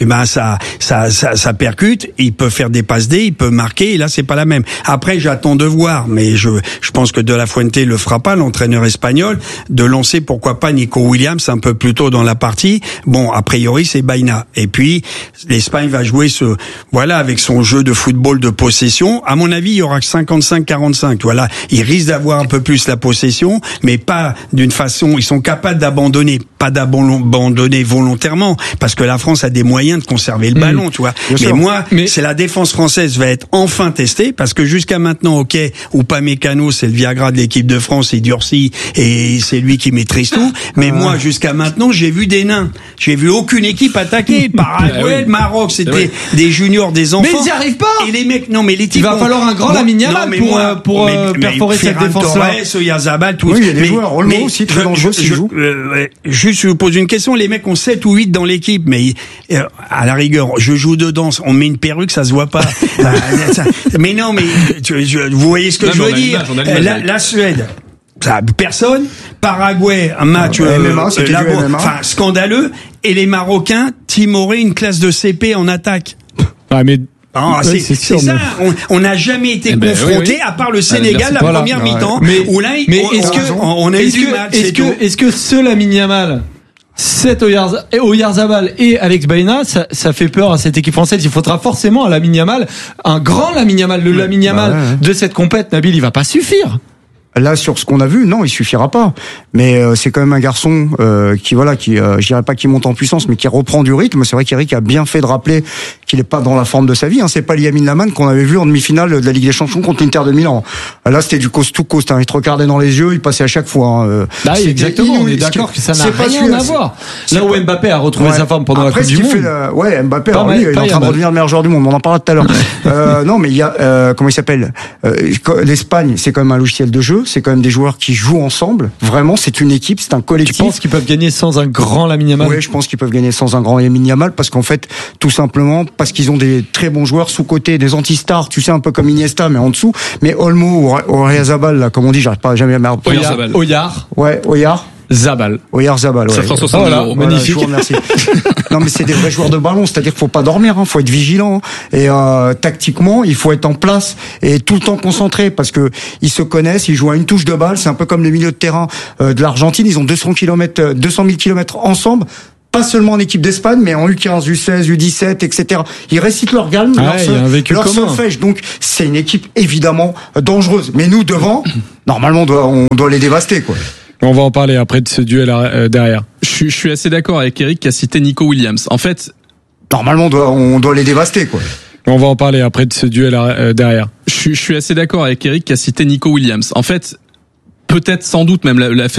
et ben ça, ça, ça, ça percute. Il peut faire des passes D, il peut marquer. Et là, c'est pas la même. Après, j'attends de voir, mais je, je pense que De La Fuente le fera pas, l'entraîneur espagnol, de lancer pourquoi pas Nico Williams un peu plus tôt dans la partie. Bon, a priori, c'est Baena. Et puis, l'Espagne va jouer ce, voilà, avec son jeu de football de possession. À mon avis, il y aura que cinquante-cinq quarante-cinq. Voilà, ils risquent d'avoir un peu plus la possession, mais pas d'une façon. Ils sont capables d'abandonner, pas d'abandonner volontairement, parce que la France a des moyens de conserver le ballon, mmh. tu vois. Bien mais sûr. moi, mais... c'est la défense française va être enfin testée, parce que jusqu'à maintenant, ok, ou pas Mécano, c'est le Viagra de l'équipe de France, il durcit et c'est lui qui maîtrise tout. Mais ah. moi, jusqu'à maintenant, j'ai vu des nains. J'ai vu aucune équipe attaquer. Paraguay, le Maroc, c'était oui. des juniors, des enfants. Mais ils n'y arrivent pas. Et les mecs, non, mais les types. Il va ont... falloir un grand Lamine Yamal pour moi, pour mais, euh, perforer mais cette défense-là. Oyarzabal, tout. Oui, il y a des mais, joueurs. Olmo aussi très dangereux s'il joue. Euh, juste, je vous pose une question. Les mecs ont sept ou huit dans l'équipe, mais euh, à la rigueur, je joue dedans. On met une perruque, ça se voit pas. Mais non, mais tu, je, vous voyez ce que non, je veux dire. La, la Suède. Ça, personne. Paraguay, un match euh, M M A, euh, labo, M M A. Enfin, scandaleux. Et les Marocains, Timoré, une classe de C P en attaque. Ah, mais Ah, c'est, c'est, c'est ça. On n'a jamais été eh ben, confronté, oui, oui. à part le Sénégal, ah, la première voilà. mi-temps, mais, où là, mais on, est-ce que, on, on a est-ce eu que, du mal. Est-ce c'est que, tout. est-ce que ce Lamine Yamal, cet Oyarzabal et Alex Baena, ça, ça fait peur à cette équipe française. Il faudra forcément à Lamine Yamal, un grand Lamine Yamal, le Lamine Yamal bah ouais, ouais. de cette compète. Nabil, il va pas suffire. Là, sur ce qu'on a vu, non, il suffira pas. Mais euh, c'est quand même un garçon euh, qui, voilà, qui, euh, je dirais pas qui monte en puissance, mais qui reprend du rythme. C'est vrai qu'Eric a bien fait de rappeler qu'il est pas dans la forme de sa vie. Hein. C'est pas Lamine Yamal qu'on avait vu en demi-finale de la Ligue des Champions contre l'Inter de Milan. Là, c'était du coast to coast. Hein. Il te regardait dans les yeux, il passait à chaque fois. Hein. Là, exactement. On est d'accord que ça n'a rien à voir. Là où Mbappé a retrouvé ouais. sa forme pendant Après, la Coupe du Monde. Fait la... Ouais, Mbappé, alors, lui, il est en train de redevenir le meilleur joueur du monde. On en parlera tout à l'heure. euh, non, mais il y a euh, comment il s'appelle euh, l'Espagne, c'est quand même un logiciel de jeu. C'est quand même des joueurs qui jouent ensemble. Vraiment, c'est une équipe, c'est un collectif. Tu penses qu'ils peuvent gagner sans un grand Lamine Yamal ? Oui, je pense qu'ils peuvent gagner sans un grand Lamine Yamal parce qu'en fait, tout simplement, parce qu'ils ont des très bons joueurs sous-côté, des anti-stars, tu sais, un peu comme Iniesta, mais en dessous. Mais Olmo, Oyarzabal, là, comme on dit, j'arrive pas jamais à m'arrêter. Oyarzabal. Oyar. Ouais, Oyar. Zabal. Oyarzabal, ouais. Ça fera soixante voilà, euros. Magnifique. Voilà, je vous remercie. Non, mais c'est des vrais joueurs de ballon, c'est-à-dire qu'il faut pas dormir, hein, faut être vigilant. Et euh, tactiquement, il faut être en place et tout le temps concentré parce que ils se connaissent, ils jouent à une touche de balle. C'est un peu comme les milieux de terrain euh, de l'Argentine. Ils ont deux cents kilomètres, deux cent mille kilomètres ensemble. Pas seulement en équipe d'Espagne, mais en U quinze, U seize, U dix-sept, et cetera. Ils récitent leur gamme, ah leur solfège. Donc, c'est une équipe évidemment dangereuse. Mais nous, devant, normalement, on doit, on doit les dévaster, quoi. On va en parler après de ce duel euh, derrière. Je, je suis assez d'accord avec Eric qui a cité Nico Williams. En fait, normalement, on doit, on doit les dévaster, quoi. On va en parler après de ce duel euh, derrière. Je, je suis assez d'accord avec Eric qui a cité Nico Williams. En fait, peut-être, sans doute, même la, la